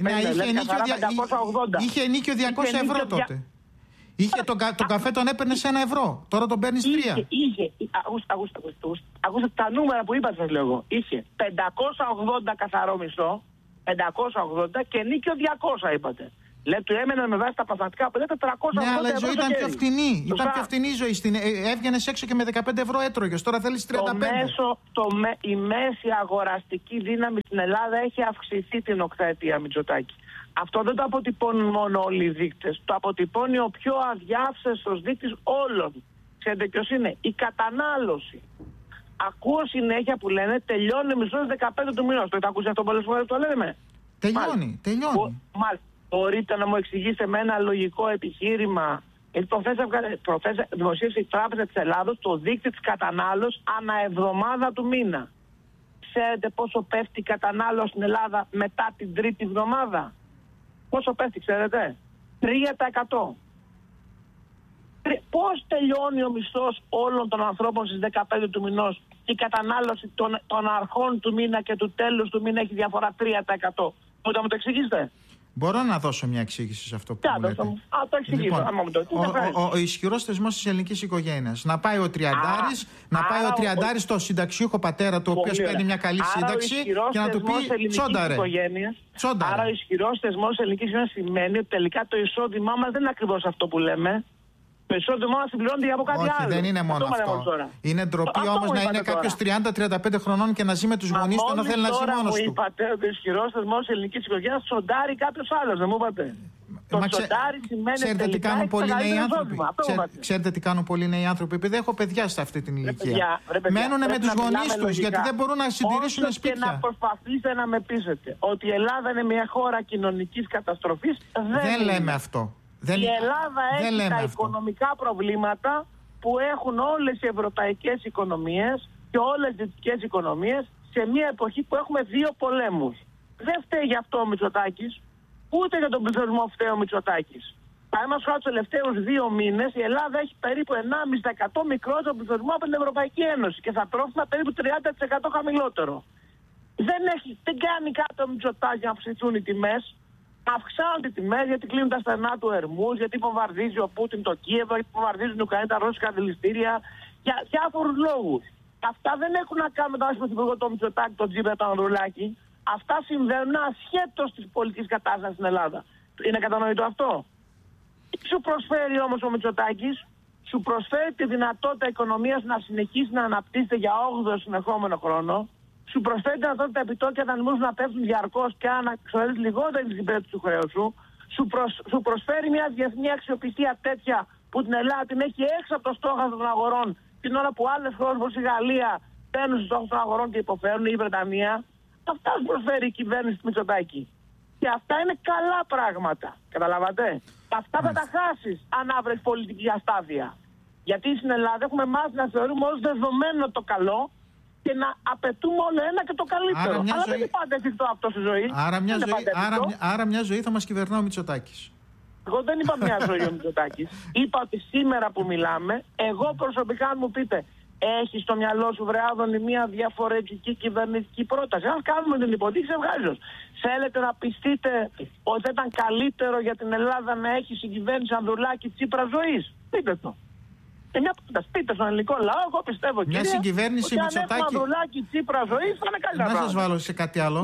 650, είχε ενίκιο 200 ευρώ τότε. Είχε τον καφέ τον έπαιρνε σε 1 ευρώ. Τώρα τον παίρνει 3. Ακούστε τα νούμερα που είπα, σας λέω εγώ. Είχε 580 καθαρό μισθό, 580 και νίκιο 200 είπατε. Λέτε, του έμενε με βάση τα παθηματικά που λέτε 380 ευρώ. Ναι, αλλά η ζωή ήταν πιο φθηνή. Ήταν πιο φθηνή η ζωή. Έβγαινε έξω και με 15 ευρώ έτρωγες. Τώρα θέλει 35. Η μέση αγοραστική δύναμη στην Ελλάδα έχει αυξηθεί την οκταετία Μητσοτάκη. Αυτό δεν το αποτυπώνουν μόνο όλοι οι δείκτες. Το αποτυπώνει ο πιο αδιάφθαστος δείκτης όλων. Ξέρετε ποιος είναι? Η κατανάλωση. Ακούω συνέχεια που λένε τελειώνει μισθός 15 του μηνός. Το έχετε ακούσει αυτό πολλές φορές, το λέμε? Τελειώνει. Μάλιστα. Μπορείτε να μου εξηγήσετε με ένα λογικό επιχείρημα? Προχθές δημοσίευσε η Τράπεζα της Ελλάδος το δείκτη της κατανάλωσης ανά εβδομάδα του μήνα. Ξέρετε πόσο πέφτει η κατανάλωση στην Ελλάδα μετά την τρίτη εβδομάδα? Πόσο πέφτει, ξέρετε? 3%. Πώς τελειώνει ο μισθός όλων των ανθρώπων στις 15 του μηνός και η κατανάλωση των αρχών του μήνα και του τέλους του μήνα έχει διαφορά 3%? Μπορείτε να μου το εξηγήσετε? Μπορώ να δώσω μια εξήγηση σε αυτό που λέτε. Το εξηγήσω. Λοιπόν, ο ισχυρός θεσμός της ελληνικής οικογένειας. Να πάει ο τριαντάρης στο συνταξιούχο πατέρα του, ο οποίος παίρνει μια καλή σύνταξη και να του πει τσόνταρε. Άρα ο ισχυρός θεσμός της ελληνικής οικογένειας σημαίνει ότι τελικά το εισόδημά μας δεν είναι ακριβώς αυτό που λέμε. Το εισόδημά μας συμπληρώνεται από κάτι άλλο. Δεν είναι μόνο αυτό. Είναι ντροπή όμως να είναι κάποιος 30-35 χρονών και να ζει με τους γονείς του ενώ θέλει να ζει μόνος του. Μου είπατε ότι ο ισχυρός θεσμός της ελληνικής οικογένειας τσοντάρει κάποιος άλλος, δεν μου είπατε? Το τσοντάρι σημαίνει ξέρετε τι κάνουν πολλοί νέοι άνθρωποι? Ξέρετε τι κάνουν πολλοί νέοι άνθρωποι? Επειδή έχω παιδιά σε αυτή την ηλικία. Μένουν με τους γονείς τους γιατί δεν μπορούν να συντηρήσουν σπίτια. Και να προσπαθήσετε να με πείσετε ότι η Ελλάδα είναι μια χώρα κοινωνικής καταστροφής, δεν λέμε αυτό. Η Ελλάδα έχει τα οικονομικά προβλήματα που έχουν όλες οι ευρωπαϊκές οικονομίες και όλες οι δυτικές οικονομίες σε μια εποχή που έχουμε 2 πολέμους. Δεν φταίει γι' αυτό ο Μητσοτάκης, ούτε για τον πληθωρισμό φταίει ο Μητσοτάκης. Παραδείγματος χάρη τους τελευταίους 2 μήνες η Ελλάδα έχει περίπου 1,5% μικρότερο πληθωρισμό από την Ευρωπαϊκή Ένωση και θα τρόφιμα περίπου 30% χαμηλότερο. Δεν κάνει κάτι ο Μητσοτάκης να αυξηθούν οι τιμές. Αυξάνουν τις τιμές γιατί κλείνουν τα στενά του Ερμούς, γιατί βομβαρδίζει ο Πούτιν το Κίεβο, γιατί βομβαρδίζουν οι Ουκρανοί τα ρώσικα αντιληστήρια. Για διάφορους λόγους. Αυτά δεν έχουν να κάνουν με τον Πρωθυπουργό τον Μητσοτάκη, τον Τζίπρα, τον Ανδρουλάκη. Αυτά συμβαίνουν ασχέτως της πολιτικής κατάστασης στην Ελλάδα. Είναι κατανοητό αυτό? Τι σου προσφέρει όμως ο Μητσοτάκης? Σου προσφέρει τη δυνατότητα οικονομίας να συνεχίσει να αναπτύσσεται για 8ο συνεχόμενο χρόνο. Σου προσφέρει τη δυνατότητα επιτόκια δανεισμού να πέφτουν διαρκώς και να ξοδεύεις λιγότερη την υπηρέτηση του χρέους σου. Σου προσφέρει μια διεθνή αξιοπιστία τέτοια που την Ελλάδα την έχει έξω από το στόχαστρο των αγορών, την ώρα που άλλες χώρες όπως η Γαλλία μπαίνουν στους στόχους των αγορών και υποφέρουν, ή η Βρετανία. Αυτά σου προσφέρει η κυβέρνηση του Μητσοτάκη. Και αυτά είναι καλά πράγματα. Καταλάβατε? Αυτά θα τα χάσεις αν αύριο πολιτική αστάθεια. Γιατί στην Ελλάδα έχουμε μάθει να θεωρούμε ως δεδομένο το καλό και να απαιτούμε όλο ένα και το καλύτερο. Αλλά δεν είναι πάντα εφικτό αυτό στη ζωή. Άρα μια ζωή θα μας κυβερνά ο Μητσοτάκης. Εγώ δεν είπα μια ζωή ο Μητσοτάκης. Είπα ότι σήμερα που μιλάμε, εγώ προσωπικά, αν μου πείτε, έχει στο μυαλό σου, βρε Άδωνη, μια διαφορετική κυβερνητική πρόταση? Αν κάνουμε την υποτίθεση, ευχάριστως. Θέλετε να πιστείτε ότι θα ήταν καλύτερο για την Ελλάδα να έχει συγκυβέρνηση Ανδρουλάκη Τσίπρα ζωής? Πείτε το. Και μια πρόταση. Πείτε στον ελληνικό λαό, εγώ πιστεύω μια συγκυβέρνηση Μητσοτάκη. Αν Ανδρουλάκη Τσίπρα ζωής θα είναι καλύτερα. Να σας βάλω σε κάτι άλλο.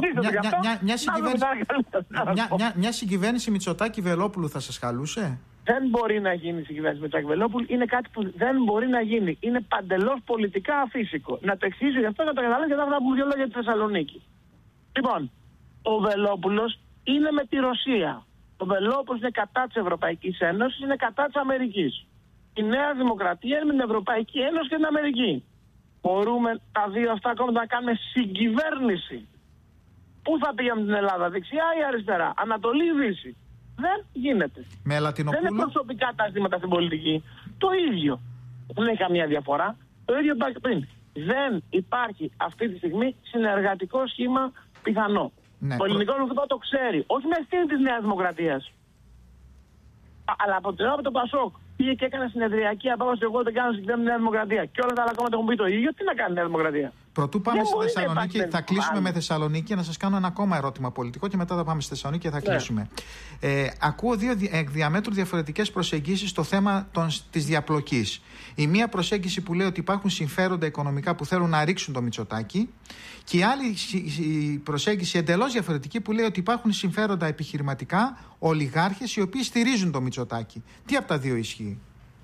Μια συγκυβέρνηση Μητσοτάκη Βελόπουλου θα σας χαλούσε? Δεν μπορεί να γίνει η συγκυβέρνηση Μητσοτάκη Βελόπουλου. Είναι κάτι που δεν μπορεί να γίνει. Είναι παντελώς πολιτικά αφύσικο. Να το εξηγήσω γι' αυτό, να το καταλάβω και θα πούμε 2 λόγια για τη Θεσσαλονίκη. Λοιπόν, ο Βελόπουλος είναι με τη Ρωσία. Ο Βελόπουλος είναι κατά της Ευρωπαϊκής Ένωσης, είναι κατά της Αμερικής. Η Νέα Δημοκρατία είναι με την Ευρωπαϊκή Ένωση και την Αμερική. Μπορούμε τα 2 αυτά κόμματα να κάνουμε συγκυβέρνηση? Πού θα πήγαμε την Ελλάδα, δεξιά ή αριστερά, Ανατολή ή Δύση? Δεν γίνεται. Δεν είναι προσωπικά τα ζητήματα στην πολιτική. Το ίδιο. Δεν έχει καμία διαφορά. Το ίδιο υπάρχει πριν. Δεν υπάρχει αυτή τη στιγμή συνεργατικό σχήμα πιθανό. Ναι, το ελληνικό νομοθετικό το ξέρει. Όχι με ευθύνη της Νέας Δημοκρατίας, αλλά από την ώρα το Πασόκ. Πήγε και έκανε συνεδριακή απόφαση. Εγώ δεν κάνω συγκεκριμένη Νέα Δημοκρατία. Και όλα τα άλλα κόμματα έχουν πει το ίδιο. Τι να κάνει η Νέα Δημοκρατία. Πρωτού πάμε στη Θεσσαλονίκη, θα κλείσουμε με Θεσσαλονίκη και να σας κάνω ένα ακόμα ερώτημα πολιτικό και μετά θα πάμε στη Θεσσαλονίκη και θα κλείσουμε. Ακούω δύο εκ διαμέτρου διαφορετικές προσεγγίσεις στο θέμα της διαπλοκής. Η μία προσέγγιση που λέει ότι υπάρχουν συμφέροντα οικονομικά που θέλουν να ρίξουν το Μητσοτάκη και η άλλη προσέγγιση εντελώς διαφορετική που λέει ότι υπάρχουν συμφέροντα επιχειρηματικά, ολιγάρχες οι οποίοι στηρίζουν το Μητσοτάκη. Τι από τα δύο ισχύει?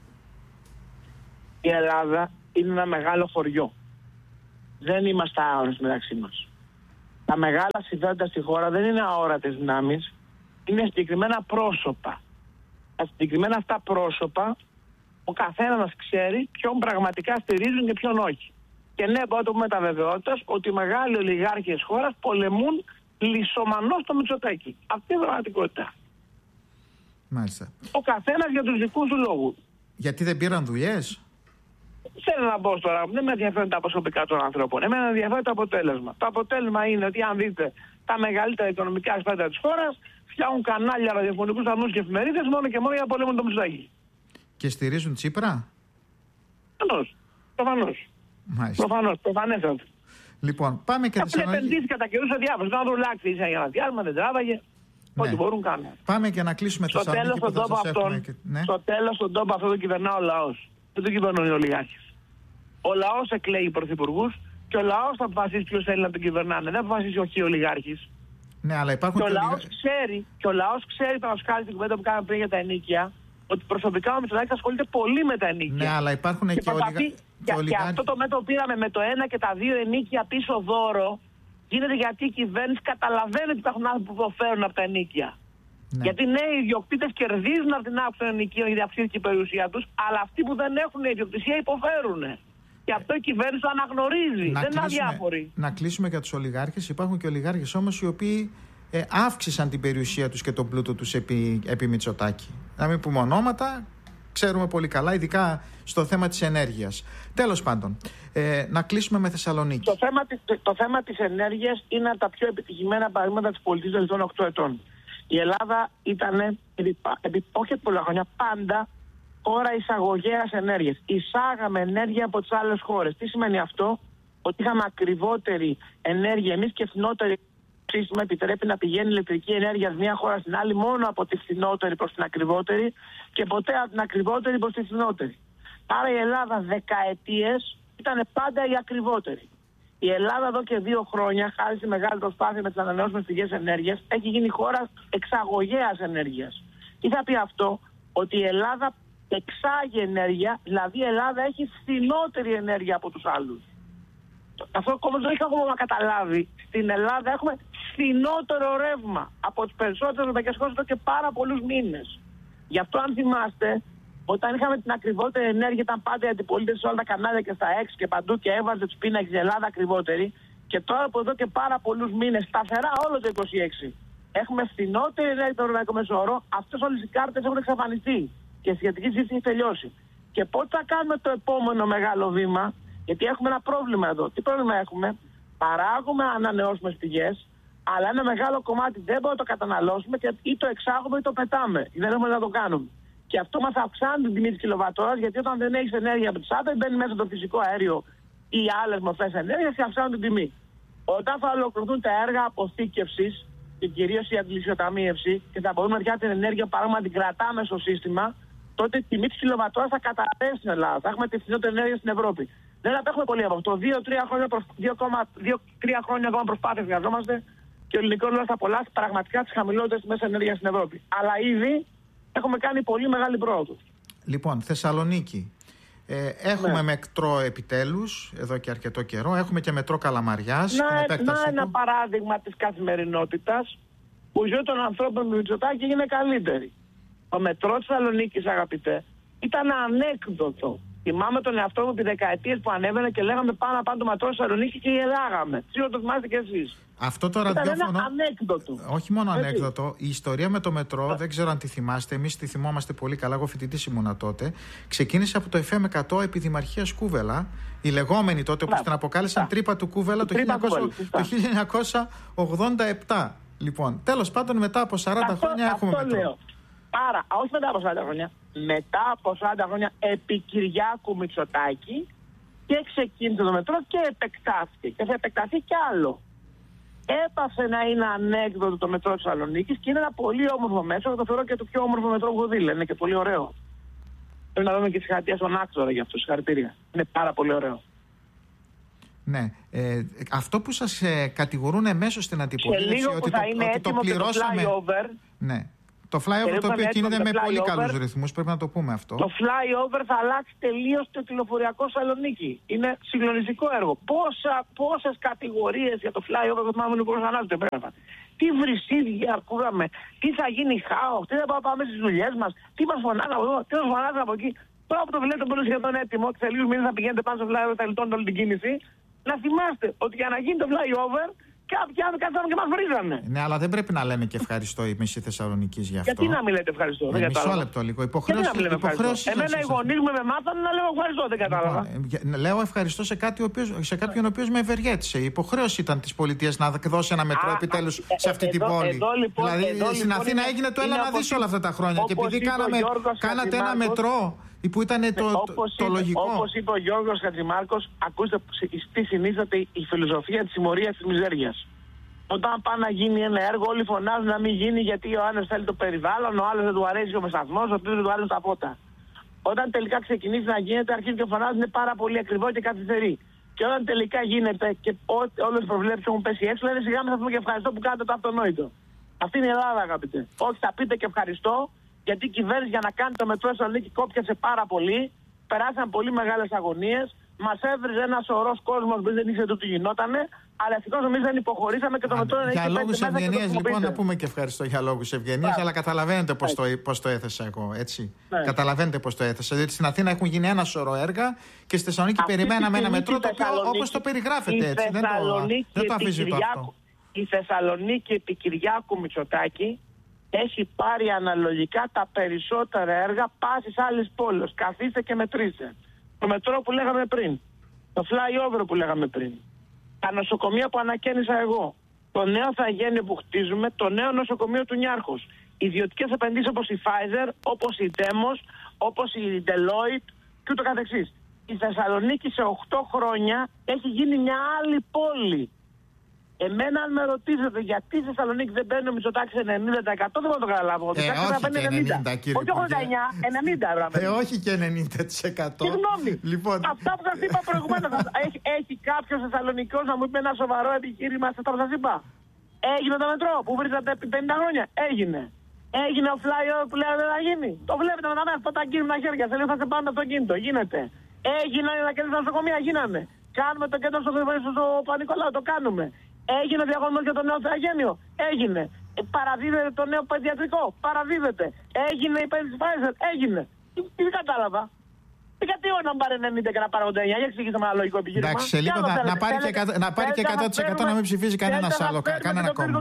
Η Ελλάδα είναι ένα μεγάλο χωριό. Δεν είμαστε αόρατοι μεταξύ μας. Τα μεγάλα συμφέροντα στη χώρα δεν είναι αόρατες δυνάμεις, είναι συγκεκριμένα πρόσωπα. Τα συγκεκριμένα αυτά πρόσωπα, ο καθένας ξέρει ποιον πραγματικά στηρίζουν και ποιον όχι. Και ναι, μπορώ να το πούμε τα βεβαιότητας ότι οι μεγάλοι ολιγάρχες χώρας πολεμούν λυσομανώς το Μητσοτάκη. Αυτή είναι η πραγματικότητα. Μάλιστα. Ο καθένας για τους δικούς του λόγους. Γιατί δεν πήραν δουλειές? Θέλω να πω τώρα, δεν με ενδιαφέρουν τα προσωπικά των ανθρώπων. Εμένα με ενδιαφέρει το αποτέλεσμα. Το αποτέλεσμα είναι ότι αν δείτε τα μεγαλύτερα οικονομικά ασπέτα της χώρας, φτιάχνουν κανάλια, ραδιοφωνικούς σταθμούς και εφημερίδες μόνο και μόνο για να πολέμουν το Μητσοτάκη. Και στηρίζουν Τσίπρα? Προφανώς. Προφανέστατα. Λοιπόν, πάμε και Θεσσαλονίκη. Επενδύσει κατά καιρούς σε διάφορους. Να δουλάξει ίσα για ένα διάλειμμα, δεν τράβαγε. Ό,τι μπορούν κάνουν. Πάμε και να κλείσουμε το Θεσσαλονίκη. Στο τέλος τον τόπο αυτό το κυβερνά ο λαός. Δεν το κυβερνούν οι ολιγάρχες. Ο λαός εκλέγει πρωθυπουργούς και ο λαός θα αποφασίσει ποιος θέλει να τον κυβερνάνε. Δεν αποφασίσει ο ολιγάρχης. Ναι, αλλά υπάρχουν και ο λαός ξέρει, θα μας κάνει την κουβέντα που κάναμε πριν για τα ενοίκια, ότι προσωπικά ο Μητσοτάκης ασχολείται πολύ με τα ενοίκια. Ναι, αλλά υπάρχουν και ολιγάρχες. Και αυτό το μέτρο που πήραμε με το 1 και τα 2 ενοίκια πίσω δώρο γίνεται γιατί η κυβέρνηση καταλαβαίνει ότι υπάρχουν άνθρωποι που υποφέρουν από τα ενοίκια. Ναι. Γιατί ναι, οι ιδιοκτήτες κερδίζουν από την άποψη των ενοικίων γιατί αυξήθηκε η περιουσία τους, αλλά αυτοί που δεν έχουν ιδιοκτησία υποφέρουν. Και αυτό η κυβέρνηση το αναγνωρίζει. Δεν είναι αδιάφοροι. Να κλείσουμε για τους ολιγάρχες. Υπάρχουν και ολιγάρχες όμως οι οποίοι αύξησαν την περιουσία τους και τον πλούτο τους επί Μητσοτάκη. Να μην πούμε ονόματα, ξέρουμε πολύ καλά, ειδικά στο θέμα της ενέργειας. Τέλος πάντων, να κλείσουμε με Θεσσαλονίκη. Το θέμα της ενέργειας είναι από τα πιο επιτυχημένα παραδείγματα της πολιτικής των 8 ετών. Η Ελλάδα ήταν, όχι πολλά χρόνια, πάντα χώρα εισαγωγέας ενέργειας. Εισάγαμε ενέργεια από τις άλλες χώρες. Τι σημαίνει αυτό? Ότι είχαμε ακριβότερη ενέργεια εμείς και φθηνότερη. Το σύστημα επιτρέπει να πηγαίνει ηλεκτρική ενέργεια από μια χώρα στην άλλη μόνο από τη φθηνότερη προς την ακριβότερη και ποτέ από την ακριβότερη προς τη φθηνότερη. Άρα η Ελλάδα δεκαετίες ήταν πάντα η ακριβότερη. Η Ελλάδα εδώ και 2 χρόνια, χάρη στη μεγάλη προσπάθεια με τις ανανεώσιμες πηγές ενέργειας, έχει γίνει χώρα εξαγωγέας ενέργειας. Τι θα πει αυτό? Ότι η Ελλάδα εξάγει ενέργεια, δηλαδή η Ελλάδα έχει φθηνότερη ενέργεια από τους άλλους. Αυτό όμως δεν είχα ακόμα καταλάβει. Στην Ελλάδα έχουμε φθηνότερο ρεύμα από τις περισσότερες ευρωπαϊκές χώρες εδώ και πάρα πολλούς μήνες. Γι' αυτό αν θυμάστε, όταν είχαμε την ακριβότερη ενέργεια ήταν πάντα η αντιπολίτευση σε όλα τα κανάλια και στα X και παντού και έβαζε τους πίνακες η Ελλάδα ακριβότερη. Και τώρα από εδώ και πάρα πολλούς μήνες, σταθερά όλο το 26, έχουμε φθηνότερη ενέργεια το ευρωπαϊκό μεσόωρο. Αυτές όλες οι κάρτες έχουν εξαφανιστεί και η σχετική συζήτηση έχει τελειώσει. Και πότε θα κάνουμε το επόμενο μεγάλο βήμα? Γιατί έχουμε ένα πρόβλημα εδώ. Τι πρόβλημα έχουμε? Παράγουμε ανανεώσιμες πηγές, αλλά ένα μεγάλο κομμάτι δεν μπορούμε να το καταναλώσουμε και ή το εξάγουμε ή το πετάμε. Δεν έχουμε να το κάνουμε. Και αυτό μας αυξάνει την τιμή της κιλοβατώρας, γιατί όταν δεν έχεις ενέργεια από τις άπες, μπαίνει μέσα το φυσικό αέριο ή άλλες μορφές ενέργειας και αυξάνουν την τιμή. Όταν θα ολοκληρωθούν τα έργα αποθήκευσης και κυρίως η αντιλησιοταμίευση και θα μπορούμε να την ενέργεια παράδειγμα να την κρατάμε στο σύστημα, τότε η τιμή της κιλοβατώρας θα καταρρεύσει στην Ελλάδα. Θα έχουμε τη φθηνότερη ενέργεια στην Ευρώπη. Δεν απέχουμε πολύ από αυτό. 2-3 χρόνια ακόμα προσπάθειες χρειαζόμαστε και ο ελληνικός λαός θα απολαύσει πραγματικά τις χαμηλότερες τιμές ενέργειας στην Ευρώπη. Αλλά ήδη έχουμε κάνει πολύ μεγάλη πρόοδο. Λοιπόν, Θεσσαλονίκη. Έχουμε μετρό επιτέλους εδώ και αρκετό καιρό. Έχουμε και μετρό Καλαμαριάς. Να ένα παράδειγμα της καθημερινότητας που η ζωή των ανθρώπων με Μητσοτάκη είναι καλύτερη. Το μετρό της Θεσσαλονίκης, αγαπητέ, ήταν ανέκδοτο. Θυμάμαι τον εαυτό μου επί δεκαετίες που ανέβαινε και λέγαμε πάνω το μετρό της Θεσσαλονίκη και γελάγαμε. Σίγουρα το θυμάστε κι εσείς. Αυτό το ραδιόφωνο. Ήταν ένα ανέκδοτο. Όχι μόνο ανέκδοτο. Η ιστορία με το μετρό, δεν ξέρω αν τη θυμάστε. Εμείς τη θυμόμαστε πολύ καλά. Εγώ φοιτητής ήμουνα τότε. Ξεκίνησε από το FM 100 επί Δημαρχίας Κούβελα. Η λεγόμενη τότε, όπως την αποκάλεσαν, τρύπα του Κούβελα το 1987. Λοιπόν, τέλος πάντων, μετά από 40 χρόνια έχουμε μετρό. Άρα, όχι μετά από 40 χρόνια. μετά από 40 χρόνια επί Κυριάκου Μητσοτάκη και ξεκίνησε το μετρό και επεκτάθηκε. Και θα επεκταθεί κι άλλο. Έπαθε να είναι ανέκδοτο το μετρό της Θεσσαλονίκης και είναι ένα πολύ όμορφο μέτρο. Το θεωρώ και το πιο όμορφο μετρό που έχω δει. Είναι και πολύ ωραίο. Πρέπει να δούμε και συγχαρητήρια στον Άξορα για αυτό. Συγχαρητήρια. Είναι πάρα πολύ ωραίο. Ναι. Αυτό που σας κατηγορούν εμέσως στην αντιπολίτευση ότι το πληρώσαμε. Ναι. Το flyover το οποίο κινείται με πολύ καλούς ρυθμούς, πρέπει να το πούμε αυτό. Το flyover θα αλλάξει τελείως το τηλεφοριακό Θεσσαλονίκη. Είναι συγκλονιστικό έργο. Πόσες κατηγορίες για το flyover που μάλλον υπουργός ανάζονται πέρα. Τι βρυσίδια ακούγαμε, τι θα γίνει χάος, τι θα πάμε στις δουλειές μας, τι μας φωνάζουν από εδώ, τι μας φωνάζουν από εκεί. Τώρα που το βλέπετε πολύ σχεδόν έτοιμο και σε λίγους μήνες θα πηγαίνετε πάνω στο flyover, θα λιτώνετε όλη την κίνηση. Να θυμάστε ότι για να γίνει το flyover, κάποιοι άλλοι καθόλου και μας βρίζανε. Ναι, αλλά δεν πρέπει να λέμε και ευχαριστώ η Μεσή Θεσσαλονικής γι' αυτό. Γιατί να μην λέτε ευχαριστώ, δεν κατάλαβα. Μισό λεπτό λίγο. Υποχρέωση. Εμένα οι γονείς μου με μάθανε να λέω ευχαριστώ, δεν κατάλαβα. Λέω ευχαριστώ σε κάποιον ο οποίος με ευεργέτησε. Η υποχρέωση ήταν της πολιτείας να δώσει ένα μετρό επιτέλους σε αυτή την πόλη. Δηλαδή στην Αθήνα έγινε το έλα να δεις όλα αυτά τα χρόνια. Και επειδή κάνατε ένα μετρό που ήταν το λογικό. Όπως είπε ο Γιώργος Χατζημάρκος, ακούστε τι συνίσταται η φιλοσοφία της συμμορίας της μιζέριας. Όταν πάει να γίνει ένα έργο, όλοι φωνάζουν να μην γίνει γιατί ο ένας θέλει το περιβάλλον, ο άλλος δεν του αρέσει ο μεσαθμός, ο τρίτος δεν του αρέσει τα πότα. Όταν τελικά ξεκινήσει να γίνεται, αρχίζουν και φωνάζουν είναι πάρα πολύ ακριβό και καθυστερεί. Και όταν τελικά γίνεται και όλες οι προβλέψεις έχουν πέσει έξω, λένε σιγά μην θα πούμε και ευχαριστώ που κάνετε το αυτονόητο. Αυτή είναι η Ελλάδα, αγαπητέ. Όχι, θα πείτε και ευχαριστώ. Γιατί η κυβέρνηση για να κάνει το μετρό Θεσσαλονίκη κόπιασε πάρα πολύ. Περάσαν πολύ μεγάλες αγωνίες. Μας έβριζε ένα σωρός κόσμος που δεν ήξερε τι γινότανε. Αλλά ευτυχώς εμείς δεν υποχωρήσαμε και το μετρό είναι για λόγους ευγενίας, λοιπόν, να πούμε και ευχαριστώ για λόγους ευγενίας. Αλλά καταλαβαίνετε πώς το έθεσα εγώ, έτσι. Ναι. Καταλαβαίνετε πώς το έθεσα. Διότι στην Αθήνα έχουν γίνει ένα σωρό έργα και στη Θεσσαλονίκη περιμέναμε ένα μετρό το οποίο όπως το περιγράφεται έτσι. Δεν το αφήσει αυτό. Η Θεσσαλονίκη επί Κυριάκου Μητσοτάκη έχει πάρει αναλογικά τα περισσότερα έργα πάσης άλλης πόλης. Καθίστε και μετρήστε. Το μετρό που λέγαμε πριν, το flyover που λέγαμε πριν, τα νοσοκομεία που ανακαίνισα εγώ, το νέο Θαγένειο που χτίζουμε, το νέο νοσοκομείο του Νιάρχος, ιδιωτικές επενδύσεις όπως η Pfizer, όπως η Demos, όπως η Deloitte και ούτω καθεξής. Η Θεσσαλονίκη σε 8 χρόνια έχει γίνει μια άλλη πόλη. Εμένα, αν με ρωτήσετε γιατί στη Θεσσαλονίκη δεν παίρνει ο Μητσοτάκης 90%, δεν μπορώ να το καταλάβω. Όχι και 90%, κύριε. Όχι 89, 90%. Όχι και 90%. Συγγνώμη. Λοιπόν. Αυτά που σας είπα προηγουμένως. Έχει κάποιος Θεσσαλονικός να μου πει ένα σοβαρό επιχείρημα σε αυτά που σας είπα? Έγινε το μετρό που βρίζατε επί 50 χρόνια? Έγινε. Έγινε ο flyover που λέγατε θα γίνει? Το βλέπετε με τα μέσα, αυτά τα κίνητα χέρια. Σε λίγο θα σε πάμε με αυτοκίνητο. Γίνεται. Έγιναν τα κέντρα νοσοκομεία, γίνανε. Κάνουμε το κέντρο στο Παπα-Νικολάου, το κάνουμε. Έγινε διαγωνισμός για το νέο Θαγένειο? Έγινε. Παραδίδεται το νέο παιδιατρικό? Παραδίδεται. Έγινε η επένδυση Pfizer? Έγινε. Τι κατάλαβα. Γιατί όχι να πάρει 90 και να πάρει 89? Για εξηγήστε με ένα λογικό επιχείρημα. Εντάξει, σε λίγο να πάρει και 100% να μην ψηφίζει κανένας άλλο. Κανένα κόμμα.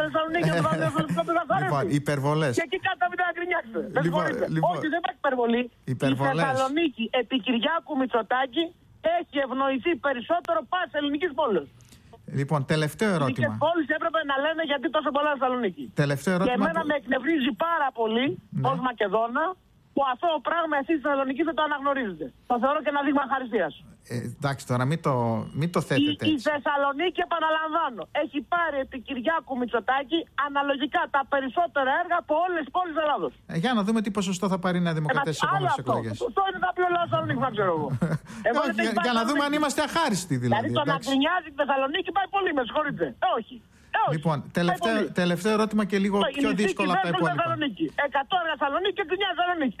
Λοιπόν, υπερβολές. Και εκεί κάτω μην τα γκρινιάξετε. Όχι, δεν υπάρχει υπερβολή. Η Θεσσαλονίκη επί Κυριάκου Μητσοτάκη έχει ευνοηθεί περισσότερο πάση ελληνικής πόλης. Λοιπόν, τελευταίο ερώτημα. Οι πόλεις έπρεπε να λένε γιατί τόσο πολλά Θεσσαλονίκη. Τελευταίο ερώτημα. Και εμένα με εκνευρίζει πάρα πολύ ως Μακεδόνα που αυτό το πράγμα εσείς στη Θεσσαλονίκη δεν το αναγνωρίζετε. Το θεωρώ και ένα δείγμα ευχαριστίας. Εντάξει, τώρα μην το θέτετε έτσι. Η Θεσσαλονίκη, επαναλαμβάνω, έχει πάρει επί Κυριάκου Μητσοτάκη αναλογικά τα περισσότερα έργα από όλες τις πόλεις της Ελλάδος. Για να δούμε τι ποσοστό θα πάρει η Νέα Δημοκρατία στις επόμενες εκλογές. Αυτό είναι θα πει ο λαός Θεσσαλονίκη, δεν ξέρω εγώ. Για να δούμε αν είμαστε αχάριστοι δηλαδή. Δηλαδή το να γκρινιάζει τη Θεσσαλονίκη πάει πολύ, με συγχωρείτε. Όχι. Λοιπόν, τελευταίο ερώτημα και λίγο πιο δύσκολο από τα υπόλοιπα. 100 έργα Θεσσαλονίκη και γκρινιάζει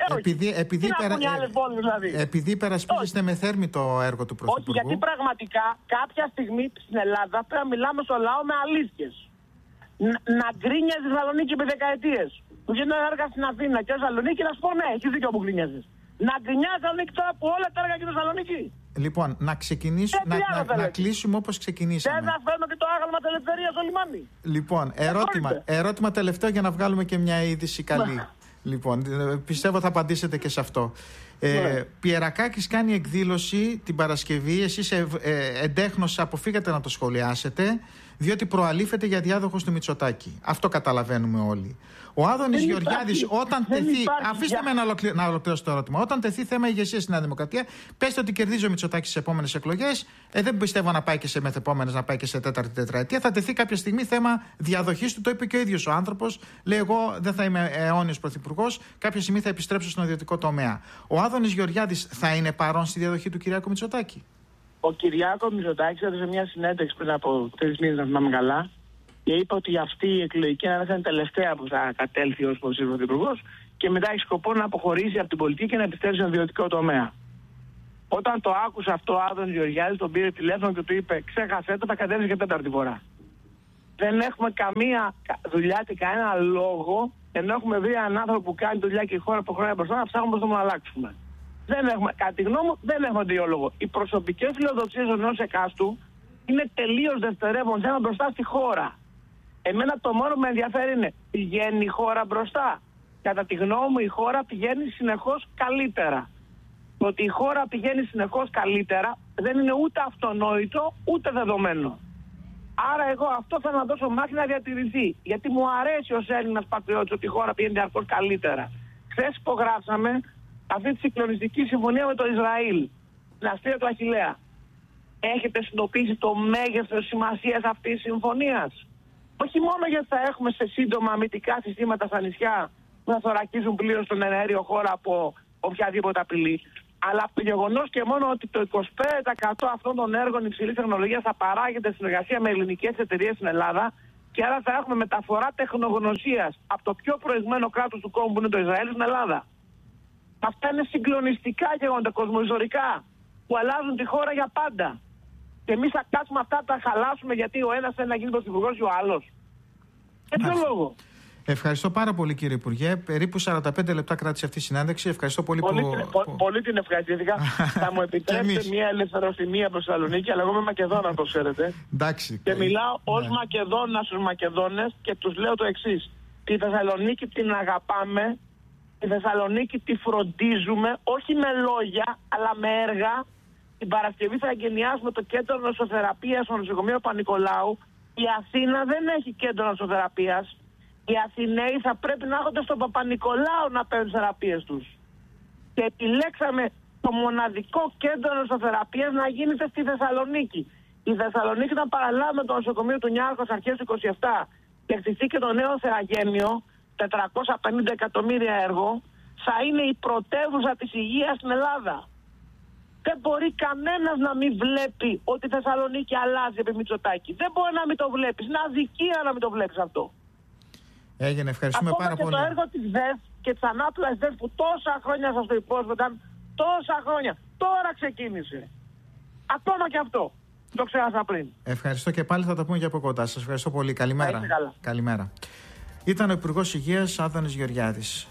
Θεσσαλονίκη. Επειδή υπερασπίζεστε με θέρμη το έργο του Πρωθυπουργού. Όχι, γιατί πραγματικά κάποια στιγμή στην Ελλάδα πρέπει να μιλάμε στο λαό με αλήθειες. Να γκρίνιαζε Θεσσαλονίκη επί δεκαετίες. Που γίνονται έργα στην Αθήνα και Θεσσαλονίκη, να σου πω ναι, έχεις δίκιο που γκρίνιαζες. Να γκρινιάζει Θεσσαλονίκη τώρα που όλα τα έργα και Θεσσαλονίκη. Λοιπόν, να κλείσουμε όπως ξεκινήσαμε. Δεν θα φέρνω και το άγαλμα της ελευθερίας στο λιμάνι. Λοιπόν, ερώτημα τελευταίο για να βγάλουμε και μια είδηση καλή. Λοιπόν, πιστεύω θα απαντήσετε και σε αυτό. Πιερακάκης κάνει εκδήλωση την Παρασκευή. Εσείς εντέχνως αποφύγατε να το σχολιάσετε, διότι προαλήφεται για διάδοχος του Μητσοτάκη. Αυτό καταλαβαίνουμε όλοι. Ο Άδωνης Γεωργιάδης, όταν τεθεί. Αφήστε με να ολοκληρώσω το ερώτημα. Όταν τεθεί θέμα ηγεσίας στη Νέα Δημοκρατία, πέστε ότι κερδίζει ο Μητσοτάκης στις επόμενες εκλογές. Δεν πιστεύω να πάει και σε μεθεπόμενες, να πάει και σε τέταρτη τετραετία. Θα τεθεί κάποια στιγμή θέμα διαδοχής του. Το είπε και ο ίδιος ο άνθρωπος. Λέει: εγώ δεν θα είμαι αιώνιος πρωθυπουργός. Κάποια στιγμή θα επιστρέψω στον ιδιωτικό τομέα. Ο Άδωνης Γεωργιάδης θα είναι παρόν στη διαδοχή του Κυριάκου Μητσοτάκη? Ο Κυριάκο Μητσοτάκης έδωσε μια συνέντευξη πριν από 3 μήνες, να θυμάμαι καλά, και είπε ότι αυτή η εκλογική ανάδειξη είναι τελευταία που θα κατέλθει ως πρωθυπουργός και μετά έχει σκοπό να αποχωρήσει από την πολιτική και να επιστρέψει στον ιδιωτικό τομέα. Όταν το άκουσε αυτό, ο Άδωνης Γεωργιάδης τον πήρε τηλέφωνο και του είπε: ξέχασέ το, θα κατέβει και τέταρτη φορά. Δεν έχουμε καμία δουλειά και κανένα λόγο, ενώ έχουμε βρει έναν άνθρωπο που κάνει δουλειά και η χώρα από χρόνια μπροστά, να ψάχνουμε πώς να αλλάξουμε. Δεν έχουμε, κατά τη γνώμη μου, δεν έχουμε διόλογο. Οι προσωπικές φιλοδοξίες ενός εκάστου είναι τελείως δευτερεύον θέμα μπροστά στη χώρα. Εμένα το μόνο που με ενδιαφέρει είναι: πηγαίνει η χώρα μπροστά? Κατά τη γνώμη μου, η χώρα πηγαίνει συνεχώς καλύτερα. Το ότι η χώρα πηγαίνει συνεχώς καλύτερα δεν είναι ούτε αυτονόητο ούτε δεδομένο. Άρα, εγώ αυτό θέλω να δώσω μάχη να διατηρηθεί. Γιατί μου αρέσει ως Έλληνας πατριώτης ότι η χώρα πηγαίνει διαρκώς καλύτερα. Χθες υπογράψαμε αυτή τη συγκλονιστική συμφωνία με το Ισραήλ, την αστεία του Αχιλλέα. Έχετε συνειδητοποιήσει το μέγεθος σημασίας αυτής της συμφωνίας? Όχι μόνο γιατί θα έχουμε σε σύντομα αμυντικά συστήματα στα νησιά που θα θωρακίζουν πλήρως τον αέριο χώρο από οποιαδήποτε απειλή, αλλά από το γεγονός και μόνο ότι το 25% αυτών των έργων υψηλής τεχνολογίας θα παράγεται στην συνεργασία με ελληνικές εταιρείες στην Ελλάδα, και άρα θα έχουμε μεταφορά τεχνογνωσίας από το πιο προηγμένο κράτος του κόσμου που είναι το Ισραήλ στην Ελλάδα. Αυτά είναι συγκλονιστικά γεγονότα κοσμοϊστορικά που αλλάζουν τη χώρα για πάντα. Και εμείς θα κάτσουμε αυτά, τα χαλάσουμε γιατί ο ένας θέλει να γίνει πρωθυπουργός και ο άλλος. Για ποιο λόγο? Ευχαριστώ πάρα πολύ, κύριε Υπουργέ. Περίπου 45 λεπτά κράτησε αυτή η συνέντευξη. Ευχαριστώ πολύ πολύ την ευχαριστήθηκα. Θα μου επιτρέψετε μια ελευθεροτιμία προς Θεσσαλονίκη, αλλά εγώ είμαι Μακεδόνα, το ξέρετε. Εντάξει, και μιλάω ως Μακεδόνα στους Μακεδόνες και τους λέω το εξής. Τη Θεσσαλονίκη την αγαπάμε. Τη Θεσσαλονίκη τη φροντίζουμε, όχι με λόγια, αλλά με έργα. Την Παρασκευή θα εγκαινιάσουμε το κέντρο νοσοθεραπείας στο νοσοκομείο Παπα-Νικολάου. Η Αθήνα δεν έχει κέντρο νοσοθεραπείας. Οι Αθηναίοι θα πρέπει να έρχονται στον Παπα-Νικολάου να παίρνουν τις θεραπείες τους. Και επιλέξαμε το μοναδικό κέντρο νοσοθεραπείας να γίνεται στη Θεσσαλονίκη. Η Θεσσαλονίκη, όταν παραλάβουμε το νοσοκομείο του Νιάρχος αρχές του 27 και χτιστεί και το νέο Θεαγένιο, 450 εκατομμύρια έργο, θα είναι η πρωτεύουσα της υγείας στην Ελλάδα. Δεν μπορεί κανένας να μην βλέπει ότι η Θεσσαλονίκη αλλάζει επί Μητσοτάκη. Δεν μπορεί να μην το βλέπεις. Είναι αδικία να μην το βλέπεις αυτό. Έγινε, ευχαριστούμε πάρα πολύ. Και το έργο της ΔΕΣ και της ανάπλασης ΔΕΣ που τόσα χρόνια σας το υπόσχονταν, τόσα χρόνια, τώρα ξεκίνησε. Ακόμα και αυτό. Το ξέχασα πριν. Ευχαριστώ και πάλι, θα τα πούμε και από κοντά. Σας ευχαριστώ πολύ. Καλημέρα. Καλημέρα. Ήταν ο Υπουργός Υγείας Άδωνης Γεωργιάδης.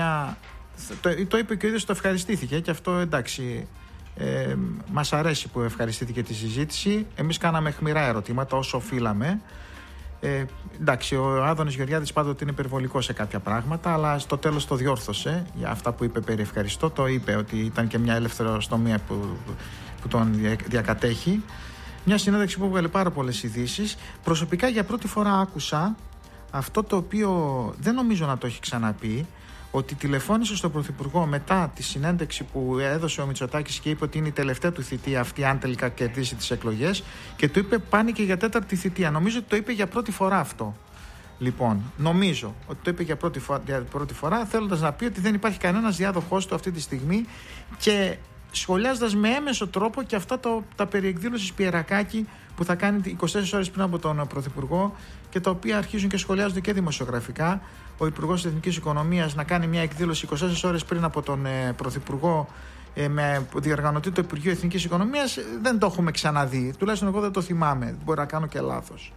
Το είπε και ο ίδιος, το ευχαριστήθηκε και αυτό εντάξει. Μας αρέσει που ευχαριστήθηκε τη συζήτηση. Εμείς κάναμε αιχμηρά ερωτήματα όσο οφείλαμε. Εντάξει, ο Άδωνης Γεωργιάδης πάντοτε είναι υπερβολικός σε κάποια πράγματα, αλλά στο τέλος το διόρθωσε για αυτά που είπε περί ευχαριστώ. Το είπε ότι ήταν και μια ελευθεροστομία που τον διακατέχει. Μια συνέντευξη που έβγαλε πάρα πολλές ειδήσεις. Προσωπικά για πρώτη φορά άκουσα αυτό το οποίο δεν νομίζω να το έχει ξαναπεί, ότι τηλεφώνησε στον Πρωθυπουργό μετά τη συνέντευξη που έδωσε ο Μητσοτάκης και είπε ότι είναι η τελευταία του θητεία αυτή αν τελικά κερδίσει τις εκλογές, και του είπε πάνε και για τέταρτη θητεία. Νομίζω ότι το είπε για πρώτη φορά αυτό. Λοιπόν, νομίζω ότι το είπε για πρώτη φορά, θέλοντας να πει ότι δεν υπάρχει κανένας διάδοχός του αυτή τη στιγμή, και σχολιάζοντας με έμεσο τρόπο και αυτά τα περί εκδήλωσης Πιερακάκη που θα κάνει 24 ώρες πριν από τον Πρωθυπουργό, και τα οποία αρχίζουν και σχολιάζονται και δημοσιογραφικά. Ο Υπουργός της Εθνικής Οικονομίας να κάνει μια εκδήλωση 24 ώρες πριν από τον Πρωθυπουργό με διοργανωτή το Υπουργείο Εθνικής Οικονομίας, δεν το έχουμε ξαναδεί. Τουλάχιστον εγώ δεν το θυμάμαι. Μπορεί να κάνω και λάθος.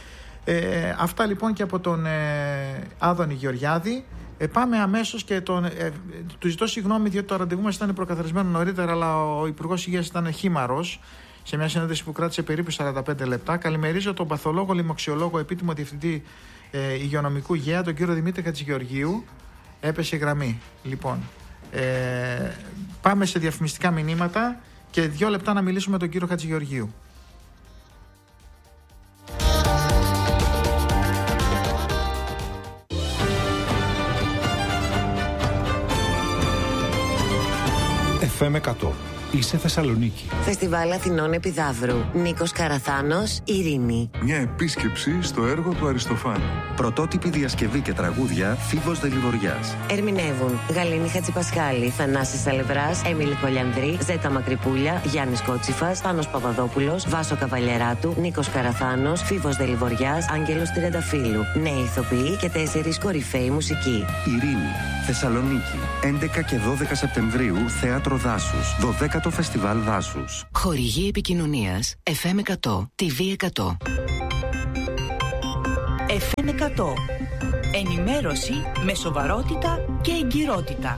Αυτά λοιπόν και από τον Άδωνη Γεωργιάδη. Πάμε αμέσως και του ζητώ συγγνώμη διότι το ραντεβού μας ήταν προκαθαρισμένο νωρίτερα, αλλά ο Υπουργός Υγείας ήταν χήμαρος σε μια συνέντευξη που κράτησε περίπου 45 λεπτά. Καλημερίζω τον παθολόγο, λοιμοξιολόγο, επίτιμο διευθυντή υγειονομικού ΓΕΑ, τον κύριο Δημήτρη Χατζηγεωργίου. Έπεσε η γραμμή. Λοιπόν, Πάμε σε διαφημιστικά μηνύματα και 2 λεπτά να μιλήσουμε με τον κύριο Χατζηγεωργίου. FM 100. Είσαι Θεσσαλονίκη. Φεστιβάλ Αθηνών Επιδαύρου. Νίκος Καραθάνος, Ειρήνη. Μια επίσκεψη στο έργο του Αριστοφάνη. Πρωτότυπη διασκευή και τραγούδια Φίβος Δελιβοριάς. Ερμηνεύουν Γαλήνη Χατζηπασχάλη, Θανάσης Αλευράς, Έμιλη Κολιανδρή, Ζέτα Μακρυπούλια, Γιάννης Κότσιφας, Πάνος Παπαδόπουλος, Βάσο Καβαλιεράτου, Νίκος Καραθάνος, Φίβος Δελιβοριάς, Άγγελος Τριανταφύλου. Νέοι ηθοποιοί και 4 κορυφαίοι μουσικοί. Ειρήνη, Θεσσαλονίκη. 11 και 12 Σεπτεμβρίου, Θέατρο Δάσους. 12ο Φεστιβάλ Δάσους. Χορηγή επικοινωνίας FM 100, TV 100. FM 100. Ενημέρωση με σοβαρότητα και εγκυρότητα.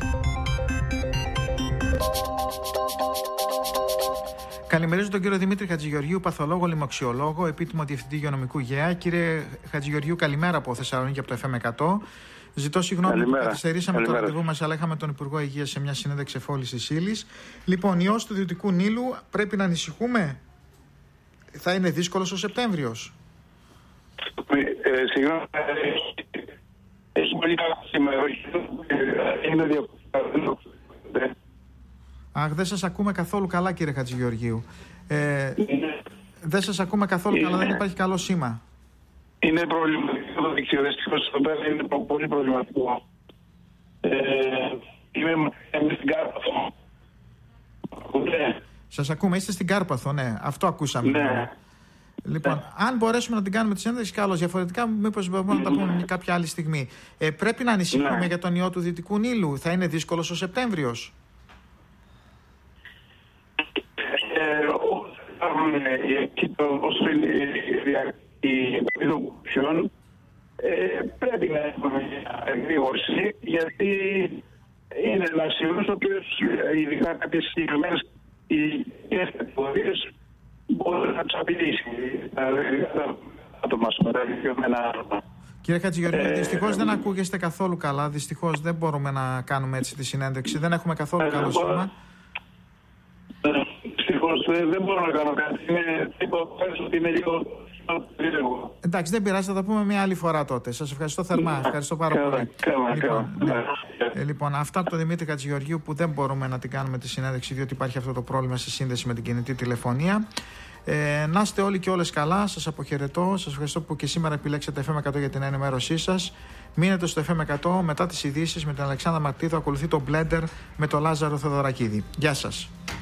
Καλημερίζω τον κύριο Δημήτρη Χατζηγεωργίου, παθολόγο, λοιμοξιολόγο, επίτιμο διευθυντή υγειονομικού ΓΕΑ. Κύριε Χατζηγεωργίου, καλημέρα από Θεσσαλονίκη, από το FM 100. Ζητώ συγγνώμη που καθυστερήσαμε το ραντεβού μας, αλλά είχαμε τον Υπουργό Υγείας σε μια συνέντευξη εφόλησης ύλης. Λοιπόν, ιός του Δυτικού Νείλου, πρέπει να ανησυχούμε? Θα είναι δύσκολος ο Σεπτέμβριος? Συγγνώμη, έχει πολύ καλά σήμερα. Είναι διακοπή. Αχ, δεν σας ακούμε καθόλου καλά, κύριε Χατζηγεωργίου. Δεν σας ακούμε καθόλου καλά, δεν υπάρχει καλό σήμα. Είναι προβληματικό το δίκτυο, δυστυχώς εδώ πέρα είναι πολύ προβληματικό. Είμαι στην Κάρπαθο. Σας ακούμε, είστε στην Κάρπαθο, ναι, αυτό ακούσαμε. Ναι. Λοιπόν, αν μπορέσουμε να την κάνουμε τη συνέντευξη, καλώς. Διαφορετικά, μήπως μπορούμε να τα πούμε κάποια άλλη στιγμή. Πρέπει να ανησυχούμε για τον ιό του Δυτικού Νείλου? Θα είναι δύσκολος ο Σεπτέμβριος? Όσο είναι η επιδοκουσιών, πρέπει να έχουμε μια εγρήγορση, γιατί είναι ένας ιός ο οποίος, ειδικά κάποιες συγκεκριμένες κατηγορίες, μπορεί να τους απειλήσει τα άτομα με τα δικαιωμένα άτομα. Κύριε Χατζηγεωργίου, δυστυχώς δεν ακούγεστε καθόλου καλά. Δυστυχώς δεν μπορούμε να κάνουμε έτσι τη συνέντευξη. Δεν έχουμε καθόλου καλό σήμα. Δυστυχώς δεν μπορώ να κάνω κάτι. Είναι λίγο. Εντάξει, δεν πειράζει, θα τα πούμε μια άλλη φορά τότε. Σας ευχαριστώ θερμά. Ευχαριστώ πάρα πολύ. Λοιπόν, αυτά από τον Δημήτρη Χατζηγεωργίου, που δεν μπορούμε να την κάνουμε τη συνέντευξη, διότι υπάρχει αυτό το πρόβλημα στη σύνδεση με την κινητή τηλεφωνία. Να είστε όλοι και όλες καλά. Σας αποχαιρετώ. Σας ευχαριστώ που και σήμερα επιλέξατε FM 100 για την ενημέρωσή σας. Μείνετε στο FM 100. Μετά τις ειδήσεις με την Αλεξάνδρα Μαρτίδου ακολουθεί το Blender με τον Λάζαρο Θεοδωρακίδη. Γεια σας.